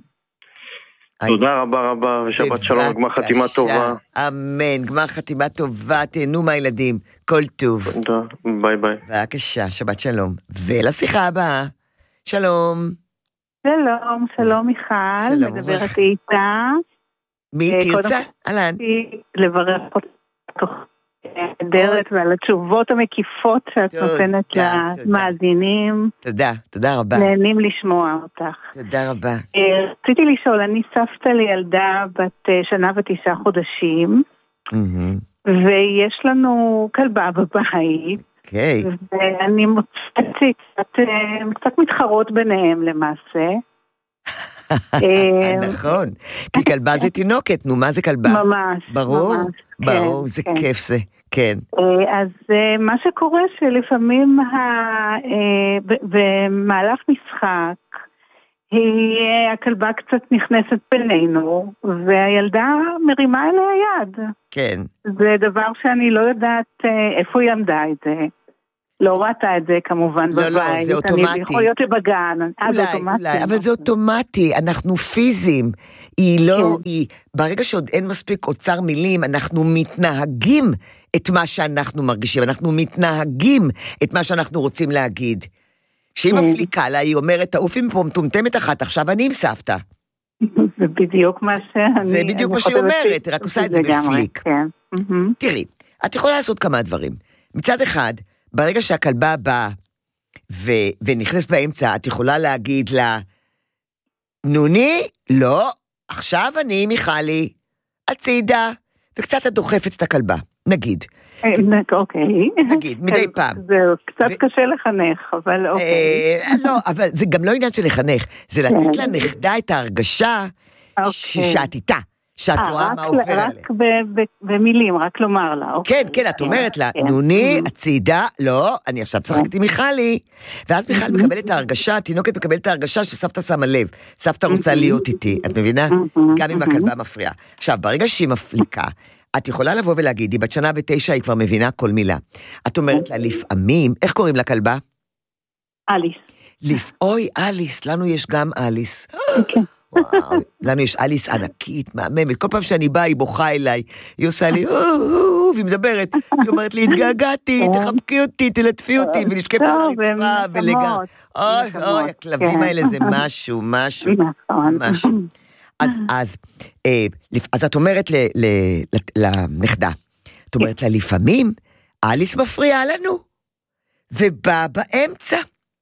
תודה רבה רבה, ושבת שלום, גמר חתימה טובה. אמן, גמר חתימה טובה, תהנו מהילדים, כל טוב. תודה, ביי ביי. בבקשה, שבת שלום. ולשיחה הבאה, שלום. שלום, שלום מיכל, מדברת איתה. מי תרצה? אהלן. לברך אותך דרך ועל התשובות המקיפות שאת נותנת למאזינים. תודה, תודה רבה. נהנים לשמוע אותך. תודה רבה. רציתי לשאול, אני סבתא לילדה בת שנה ותשעה חודשים, ויש לנו כלבה בבית, ואני מוצאת קצת מתחרות ביניהם למעשה. נכון, כי כלבה זה תינוקת, נו מה זה כלבה? ממש. ברור, ברור, זה כיף זה, כן. אז מה שקורה שלפעמים במהלך משחק, הכלבה קצת נכנסת בינינו, והילדה מרימה אליה יד. כן. זה דבר שאני לא יודעת איפה היא עמדה את זה. לא ראתה את זה כמובן לא, בבית. לא, זה אוטומטי. אני יכול להיות שבגן. אולי, אוטומטי. אולי, אבל זה אוטומטי, אנחנו פיזיים. היא לא, כן. היא, ברגע שעוד אין מספיק אוצר מילים, אנחנו מתנהגים את מה שאנחנו מרגישים, אנחנו מתנהגים את מה שאנחנו רוצים להגיד. כשהיא כן. מפליקה לה, היא אומרת, תעופי מפה מטומטמת אחת, עכשיו אני עם סבתא. זה בדיוק מה שאני... זה בדיוק מה שהיא אומרת, רק עושה את זה בפליק. כן. תראי, את יכולה לעשות כמה דברים. מצד אחד, ברגע שהכלבה באה ו- ונכנס באמצע, את יכולה להגיד לה, נוני, לא, עכשיו אני מיכלי, הצידה, וקצת את דוחפת את הכלבה, נגיד. אוקיי. נגיד, מדי פעם. זהו, קצת קשה לחנך, אבל אוקיי. לא, אבל זה גם לא עניין של לחנך, זה לתת לנכדה את ההרגשה שאת איתה. שאת רואה מה עובר עליה. רק במילים, רק לומר לה. כן, כן, את אומרת לה, נוני, הצידה, לא, אני עכשיו צחקתי מיכלי, ואז מיכל מקבלת את ההרגשה, התינוקת מקבלת את ההרגשה שסבתא שמה לב, סבתא רוצה להיות איתי, את מבינה? גם אם הכלבה מפריעה. עכשיו, ברגע שהיא מפליקה, את יכולה לבוא ולהגיד, היא בת שנה ותשע, היא כבר מבינה כל מילה. את אומרת לה, לפעמים, איך קוראים לכלבה? אליס. לפ... אוי, אליס, לנו יש גם אליס. כן. וואו, לנו יש אליס ענקית, מהממת, כל פעם שאני באה היא בוכה אליי, היא עושה לי, והיא מדברת, היא אומרת לי, התגעגעתי, תחבקי אותי, תלטפי אותי, ונשקף על הרצפה, ולגע, אוי, אוי, הכלבים האלה זה משהו, משהו, משהו. אז, אז את אומרת לנכדה, את אומרת לה, לפעמים, אליס מפריעה לנו, ובא באמצע.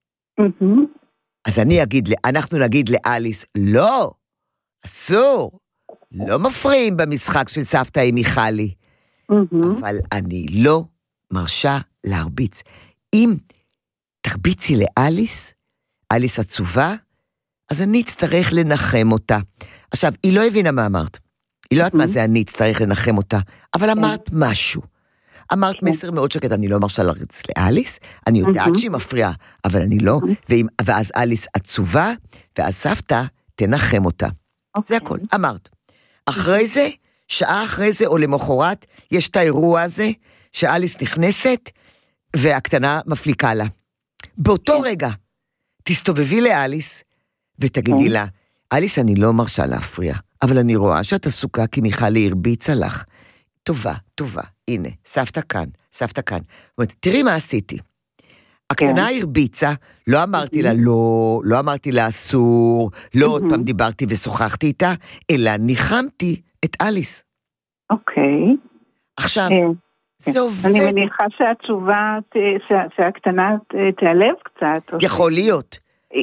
אז אני אגיד, אנחנו נגיד לאליס, לא, אסור, לא מפריעים במשחק של סבתא עם מיכלי, אבל אני לא מרשה להרביץ. אם תרביצי לאליס, אליס עצובה, אז אני אצטרך לנחם אותה. עכשיו, היא לא הבינה מה אמרת, היא לא יודעת מה זה אני אצטרך לנחם אותה, אבל אמרת משהו. אמרת מסר מאוד שקט, אני לא מרשה להריץ לאליס, אני יודעת שהיא מפריעה, אבל אני לא, ואז אליס עצובה, ואז סבתא תנחם אותה. זה הכל, אמרת. אחרי זה, שעה אחרי זה, או למחרת, יש את האירוע הזה, שאליס נכנסת, והקטנה מפליקה לה. באותו רגע, תסתובבי לאליס, ותגידי לה, אליס, אני לא מרשה להפריע, אבל אני רואה שאת עסוקה, כי מיכלי הרביצה לך. טובה, טובה, הנה, סבתא כאן, סבתא כאן. זאת אומרת, תראי מה עשיתי. הקטנה הרביצה, לא אמרתי לה לא, לא אמרתי לה אסור, לא עוד פעם דיברתי ושוחחתי איתה, אלא ניחמתי את אליס. אוקיי. עכשיו, זה עובד. אני מניחה שהתשובה, שהקטנה תיעלב קצת. יכול להיות,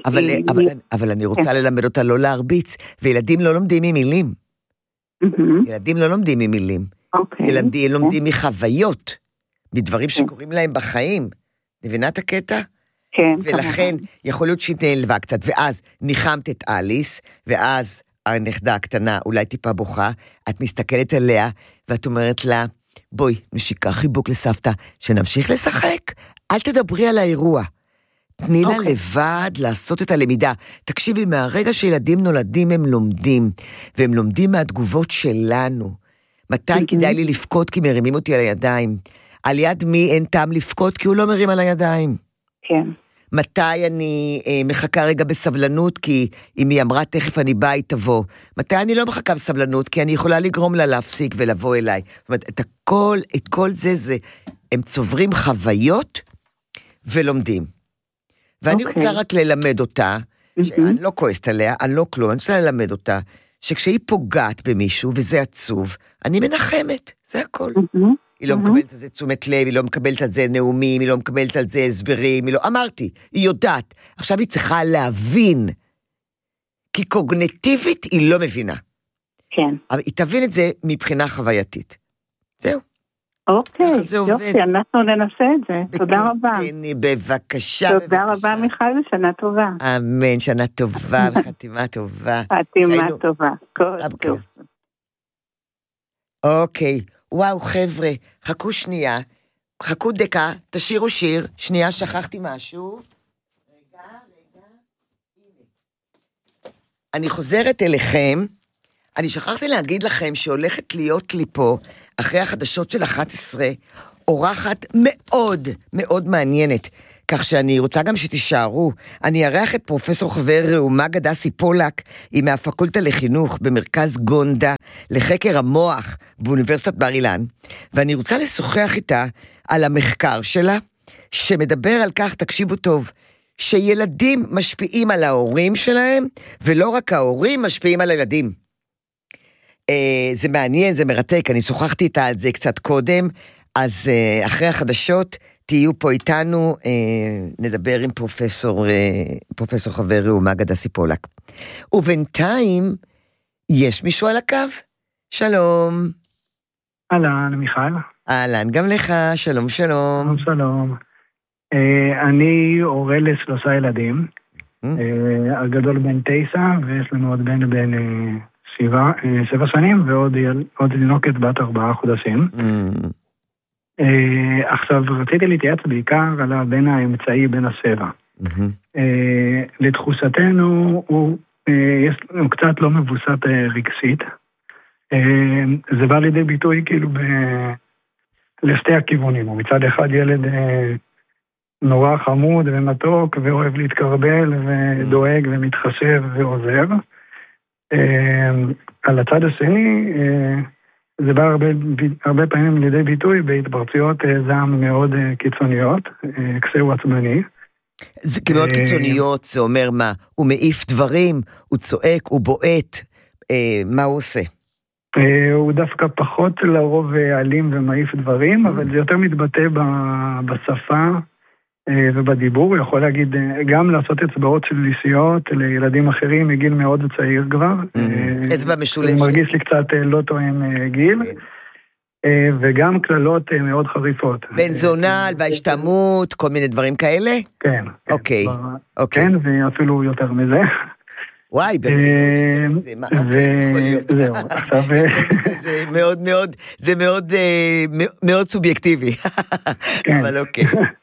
אבל אני רוצה ללמד אותה לא להרביץ, וילדים לא לומדים ממילים. ילדים לא לומדים ממילים. ילדים לומדים מחוויות, מדברים שקורים להם בחיים. מבינה את הקטע? כן. ולכן יכול להיות שהיא נעלבה קצת, ואז ניחמת את אליס, ואז הנכדה הקטנה אולי טיפה בוכה, את מסתכלת עליה, ואת אומרת לה, בואי, נשיקה חיבוק לסבתא, שנמשיך לשחק, אל תדברי על האירוע. תני לה לבד לעשות את הלמידה. תקשיבי, מהרגע שילדים נולדים הם לומדים, והם לומדים מהתגובות שלנו. מתי כדאי לי לפקוד כי מרימים אותי על הידיים? על יד מי אין טעם לפקוד כי הוא לא מרים על הידיים? כן. מתי אני אה, מחכה רגע בסבלנות כי אם היא אמרה תכף אני באה היא תבוא? מתי אני לא מחכה בסבלנות כי אני יכולה לגרום לה להפסיק ולבוא אליי? זאת אומרת, את הכל, את כל זה זה, הם צוברים חוויות ולומדים. ואני okay. רוצה רק ללמד אותה, mm-hmm. שאני לא כועסת עליה, אני לא כלום, אני רוצה ללמד אותה, שכשהיא פוגעת במישהו, וזה עצוב, אני מנחמת, זה הכל. Mm-hmm. היא לא mm-hmm. מקבלת על זה תשומת לב, היא לא מקבלת על זה נאומים, היא לא מקבלת על זה הסברים, היא לא, אמרתי, היא יודעת. עכשיו היא צריכה להבין, כי קוגניטיבית היא לא מבינה. כן. אבל היא תבין את זה מבחינה חווייתית. זהו. אוקיי, יופי, אנחנו ננסה את זה. תודה רבה. בבקשה. תודה רבה, מיכל, ושנה טובה. אמן, שנה טובה וחתימה טובה. חתימה טובה. כל טוב. אוקיי, וואו, חבר'ה, חכו שנייה, חכו דקה, תשירו שיר, שנייה, שכחתי משהו. רגע, רגע, הנה. אני חוזרת אליכם, אני שכחתי להגיד לכם שהולכת להיות לי פה, אחרי החדשות של אחת עשרה, אורחת מאוד מאוד מעניינת, כך שאני רוצה גם שתישארו. אני ארח את פרופסור חבר ראומה גדסי פולק, היא מהפקולטה לחינוך במרכז גונדה, לחקר המוח באוניברסיטת בר אילן, ואני רוצה לשוחח איתה על המחקר שלה, שמדבר על כך, תקשיבו טוב, שילדים משפיעים על ההורים שלהם, ולא רק ההורים משפיעים על הילדים. זה מעניין, זה מרתק, אני שוחחתי איתה על זה קצת קודם, אז אחרי החדשות תהיו פה איתנו, נדבר עם פרופסור, פרופסור חבר ראומה גדסי פולק. ובינתיים, יש מישהו על הקו? שלום. אהלן, מיכל. אהלן, גם לך, שלום, שלום. שלום, שלום. אני הורה לשלושה ילדים, הגדול בן תשע, ויש לנו עוד בן בן שבע, שבע שנים, ועוד עוד תינוקת בת ארבעה חודשים. עכשיו, רציתי להתייעץ בעיקר על הבן האמצעי, בן השבע. לתחושתנו, הוא קצת לא מבוסת רגשית. זה בא לידי ביטוי כאילו לשתי הכיוונים. הוא מצד אחד ילד נורא חמוד ומתוק, ואוהב להתקרבל, ודואג ומתחשב ועוזר. על הצד השני, זה בא הרבה, הרבה פעמים לידי ביטוי בהתפרצויות זעם מאוד קיצוניות, כשהוא עצבני. זה כמאוד קיצוניות, זה אומר מה? הוא מעיף דברים, הוא צועק, הוא בועט, מה הוא עושה? הוא דווקא פחות לרוב אלים ומעיף דברים, אבל זה יותר מתבטא בשפה ובדיבור. הוא יכול להגיד, גם לעשות אצבעות של ליסיות לילדים אחרים מגיל מאוד צעיר כבר. אצבע משולשת. זה מרגיש לי קצת לא תואם גיל. וגם כללות מאוד חריפות. בן זונה, והשתמות, כל מיני דברים כאלה? כן. אוקיי. כן, ואפילו יותר מזה. וואי, ברצינות, זה מה, יכול להיות. זהו, עכשיו... זה מאוד מאוד, זה מאוד, מאוד סובייקטיבי. אבל אוקיי.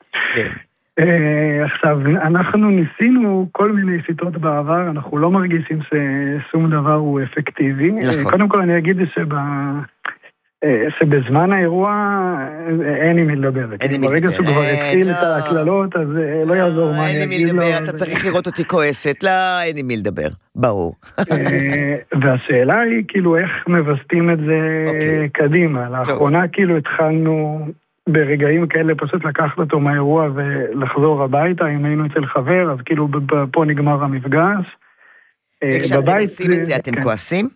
עכשיו, אנחנו ניסינו כל מיני שיטות בעבר, אנחנו לא מרגישים ששום דבר הוא אפקטיבי. קודם כל אני אגיד שב... שבזמן האירוע אין עם מי לדבר. ברגע שהוא כבר התחיל את הכללות, אז לא יעזור מה אני אגיד לו. אתה צריך לראות אותי כועסת, לא, אין עם מי לדבר, ברור. והשאלה היא כאילו איך מבסטים את זה קדימה. לאחרונה כאילו התחלנו ברגעים כאלה פשוט לקחת אותו מהאירוע ולחזור הביתה, אם היינו אצל חבר, אז כאילו פה נגמר המפגש. וכשאתם עושים את זה, אתם כועסים?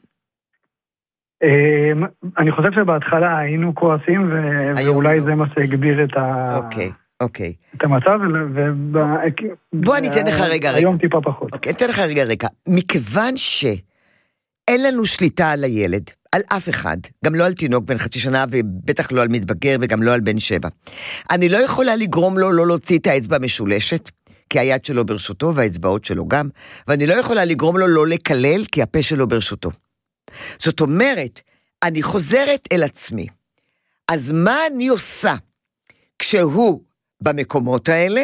אני חושב שבהתחלה היינו כועסים, ואולי זה מה שהגביר את המצב, בוא אני אתן לך רגע רגע. היום טיפה פחות. אני אתן לך רגע רגע. מכיוון שאין לנו שליטה על הילד, על אף אחד, גם לא על תינוק בן חצי שנה, ובטח לא על מתבגר, וגם לא על בן שבע. אני לא יכולה לגרום לו לא להוציא את האצבע המשולשת, כי היד שלו ברשותו, והאצבעות שלו גם, ואני לא יכולה לגרום לו לא לקלל, כי הפה שלו ברשותו. זאת אומרת, אני חוזרת אל עצמי. אז מה אני עושה כשהוא במקומות האלה?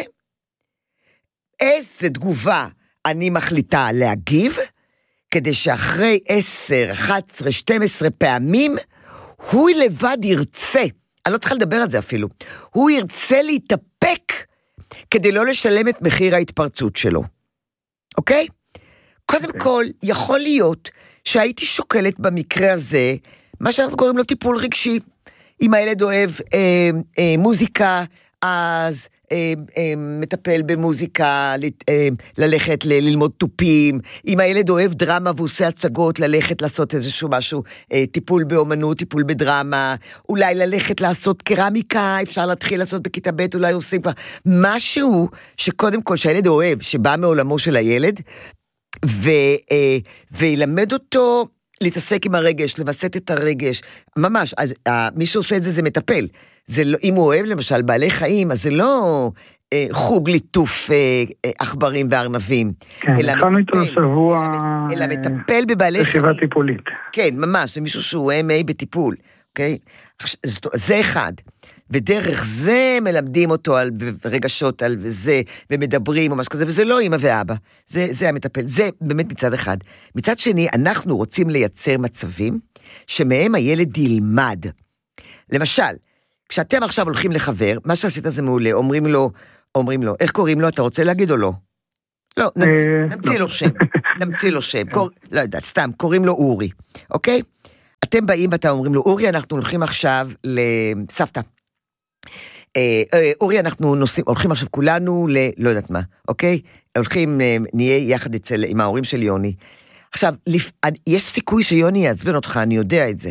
איזה תגובה אני מחליטה להגיב, כדי שאחרי עשר, אחת עשרה, שתים עשרה פעמים, הוא לבד ירצה, אני לא צריכה לדבר על זה אפילו, הוא ירצה להתאפק, כדי לא לשלם את מחיר ההתפרצות שלו. אוקיי? קודם כל, יכול להיות שהייתי שוקלת במקרה הזה, מה שאנחנו קוראים לו טיפול רגשי. אם הילד אוהב אה, אה, מוזיקה, אז אה, אה, מטפל במוזיקה, אה, ללכת ל- ללמוד טופים. אם הילד אוהב דרמה ועושה הצגות, ללכת לעשות איזשהו משהו, אה, טיפול באומנות, טיפול בדרמה, אולי ללכת לעשות קרמיקה, אפשר להתחיל לעשות בכיתה ב', אולי עושים כבר משהו שקודם כל שהילד אוהב, שבא מעולמו של הילד, ו, אה, וילמד אותו להתעסק עם הרגש, לבסט את הרגש, ממש, אז, אה, מי שעושה את זה זה מטפל, זה לא, אם הוא אוהב למשל בעלי חיים, אז זה לא אה, חוג ליטוף אה, עכברים וארנבים, כן, אלא מטפל, שבוע, אלא, אלא מטפל בבעלי חיים, ישיבה טיפולית. כן, ממש, זה מישהו שהוא אם איי בטיפול, אוקיי? זה אחד. ודרך זה מלמדים אותו על רגשות, על זה, ומדברים או משהו כזה, וזה לא אמא ואבא, זה, זה המטפל, זה באמת מצד אחד. מצד שני, אנחנו רוצים לייצר מצבים, שמהם הילד ילמד. למשל, כשאתם עכשיו הולכים לחבר, מה שעשית זה מעולה, אומרים לו, אומרים לו, איך קוראים לו, אתה רוצה להגיד או לא? לא, נמציא לו שם, נמציא לו שם, לא יודעת, סתם, קוראים לו אורי, אוקיי? אתם באים ואתם אומרים לו, אורי, אנחנו הולכים עכשיו לסבתא. אורי, אנחנו נוסעים, הולכים עכשיו כולנו ל... לא יודעת מה, אוקיי? הולכים, נהיה יחד אצל, עם ההורים של יוני. עכשיו, יש סיכוי שיוני יעצבן אותך, אני יודע את זה.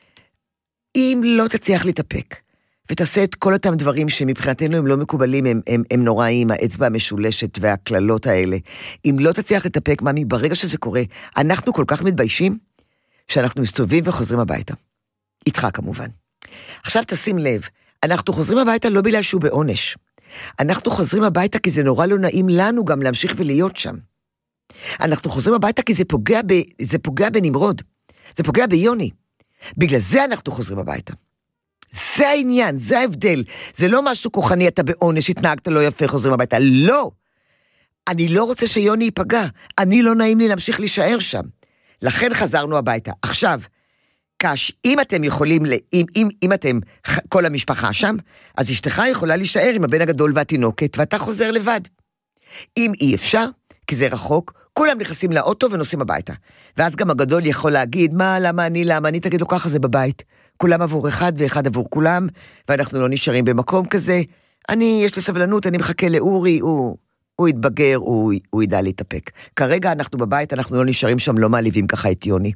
אם לא תצליח להתאפק, ותעשה את כל אותם דברים שמבחינתנו הם לא מקובלים, הם, הם, הם נוראים, האצבע המשולשת והכללות האלה. אם לא תצליח להתאפק, ממי, ברגע שזה קורה, אנחנו כל כך מתביישים, שאנחנו מסתובבים וחוזרים הביתה. איתך כמובן. עכשיו תשים לב, אנחנו חוזרים הביתה לא בגלל שהוא בעונש. אנחנו חוזרים הביתה כי זה נורא לא נעים לנו גם להמשיך ולהיות שם. אנחנו חוזרים הביתה כי זה פוגע, ב, זה פוגע בנמרוד. זה פוגע ביוני. בגלל זה אנחנו חוזרים הביתה. זה העניין, זה ההבדל. זה לא משהו כוחני, אתה בעונש, התנהגת לא יפה, חוזרים הביתה. לא. אני לא רוצה שיוני ייפגע. אני לא נעים לי להמשיך להישאר שם. לכן חזרנו הביתה. עכשיו, קש, אם אתם יכולים, אם, אם, אם אתם, כל המשפחה שם, אז אשתך יכולה להישאר עם הבן הגדול והתינוקת, ואתה חוזר לבד. אם אי אפשר, כי זה רחוק, כולם נכנסים לאוטו ונוסעים הביתה. ואז גם הגדול יכול להגיד, מה, למה אני, למה אני, תגיד לו ככה זה בבית. כולם עבור אחד ואחד עבור כולם, ואנחנו לא נשארים במקום כזה. אני, יש לי סבלנות, אני מחכה לאורי, הוא, הוא יתבגר, הוא, הוא ידע להתאפק. כרגע אנחנו בבית, אנחנו לא נשארים שם, לא מעליבים ככה את יוני.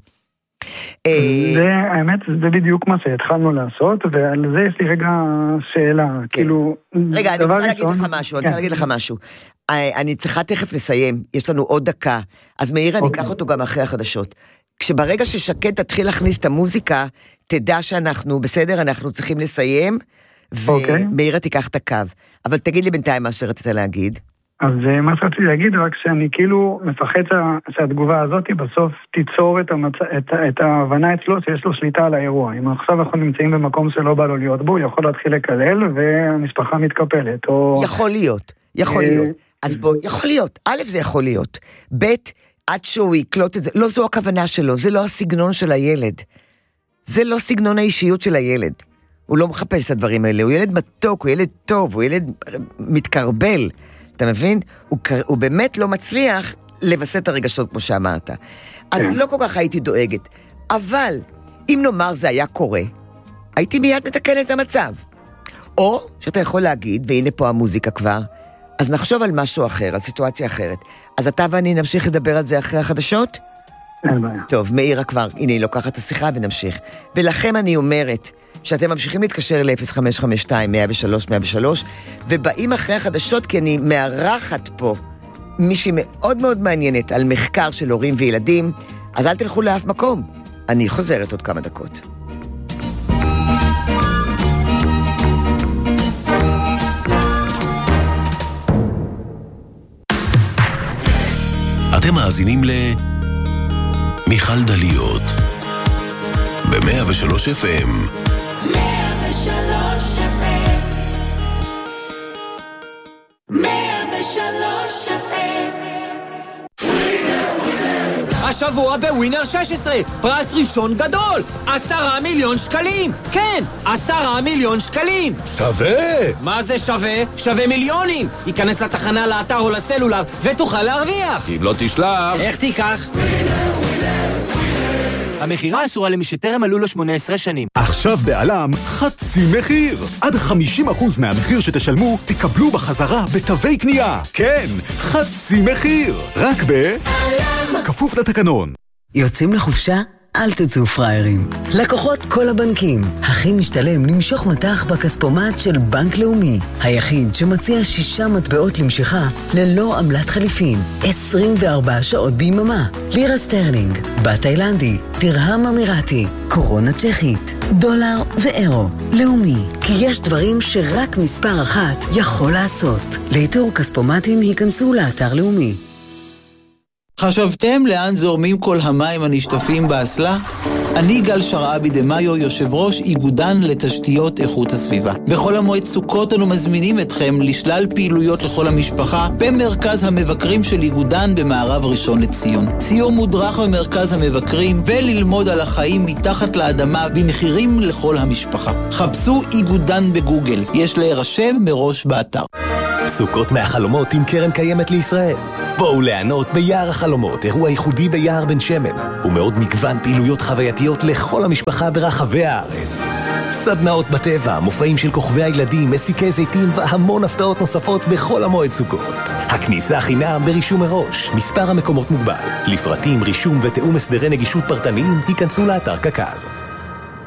זה, האמת, זה בדיוק מה שהתחלנו לעשות, ועל זה יש לי רגע שאלה, כאילו... רגע, אני רוצה להגיד לך משהו, אני רוצה להגיד לך משהו. אני צריכה תכף לסיים, יש לנו עוד דקה, אז מאיר, אני אקח אותו גם אחרי החדשות. כשברגע ששקד תתחיל להכניס את המוזיקה, תדע שאנחנו, בסדר, אנחנו צריכים לסיים, ומאיר תיקח את הקו. אבל תגיד לי בינתיים מה שרצית להגיד. אז מה שרציתי להגיד, רק שאני כאילו מפחד שהתגובה הזאת בסוף תיצור את, המצ... את, את ההבנה אצלו שיש לו שליטה על האירוע. אם עכשיו אנחנו נמצאים במקום שלא בא לו להיות בו, הוא יכול להתחיל לקלל והמשפחה מתקפלת. או... יכול להיות, יכול להיות. אז בוא, יכול להיות. א', זה יכול להיות. ב', עד שהוא יקלוט את זה, לא זו הכוונה שלו, זה לא הסגנון של הילד. זה לא סגנון האישיות של הילד. הוא לא מחפש את הדברים האלה, הוא ילד מתוק, הוא ילד טוב, הוא ילד מתקרבל. אתה מבין? הוא, הוא באמת לא מצליח לבסט את הרגשות כמו שאמרת. אז לא כל כך הייתי דואגת. אבל, אם נאמר זה היה קורה, הייתי מיד מתקן את המצב. או שאתה יכול להגיד, והנה פה המוזיקה כבר, אז נחשוב על משהו אחר, על סיטואציה אחרת. אז אתה ואני נמשיך לדבר על זה אחרי החדשות? אין בעיה. טוב, מאירה כבר, הנה היא לוקחת את השיחה ונמשיך. ולכם אני אומרת, שאתם ממשיכים להתקשר ל-אפס חמש חמש שתיים מאה ושלוש מאה ושלוש, ובאים אחרי החדשות כי אני מארחת פה מישהי מאוד מאוד מעניינת על מחקר של הורים וילדים, אז אל תלכו לאף מקום. אני חוזרת עוד כמה דקות. אתם מאזינים ל... מיכל דליות ב-מאה ושלוש אף אם. מאה ושלוש אף אם. מאה ושלוש אף אם. השבוע בווינר שש עשרה, פרס ראשון גדול, עשרה מיליון שקלים. כן, עשרה מיליון שקלים. שווה! מה זה שווה? שווה מיליונים. ייכנס לתחנה, לאתר או לסלולר, ותוכל להרוויח. אם לא תשלח... איך תיקח? המחירה אסורה למי שטרם מלאו לו שמונה עשרה שנים. עכשיו בעלם חצי מחיר. עד חמישים אחוז מהמחיר שתשלמו תקבלו בחזרה בתווי קנייה. כן, חצי מחיר. רק בעלם. כפוף לתקנון. יוצאים לחופשה? אל תצאו פריירים. לקוחות כל הבנקים. הכי משתלם למשוך מטח בכספומט של בנק לאומי. היחיד שמציע שישה מטבעות למשיכה ללא עמלת חליפין. עשרים וארבע שעות ביממה. לירה סטרלינג, בת תאילנדי, תרהם אמירתי, קורונה צ'כית, דולר ואירו. לאומי, כי יש דברים שרק מספר אחת יכול לעשות. לאיתור כספומטים היכנסו לאתר לאומי. חשבתם לאן זורמים כל המים הנשטפים באסלה? אני גל שרעבי דמאיו, יושב ראש איגודן לתשתיות איכות הסביבה. בכל המועד סוכות אנו מזמינים אתכם לשלל פעילויות לכל המשפחה במרכז המבקרים של איגודן במערב ראשון לציון. סיור מודרך במרכז המבקרים וללמוד על החיים מתחת לאדמה במחירים לכל המשפחה. חפשו איגודן בגוגל, יש להירשם מראש באתר. סוכות מהחלומות עם קרן קיימת לישראל. בואו ליהנות ביער החלומות, אירוע ייחודי ביער בן שמן, ומאוד מגוון פעילויות חווייתיות לכל המשפחה ברחבי הארץ. סדנאות בטבע, מופעים של כוכבי הילדים, מסיקי זיתים והמון הפתעות נוספות בכל המועד סוכות. הכניסה חינם ברישום מראש, מספר המקומות מוגבל. לפרטים, רישום ותאום הסדרי נגישות פרטניים, היכנסו לאתר קק"ל.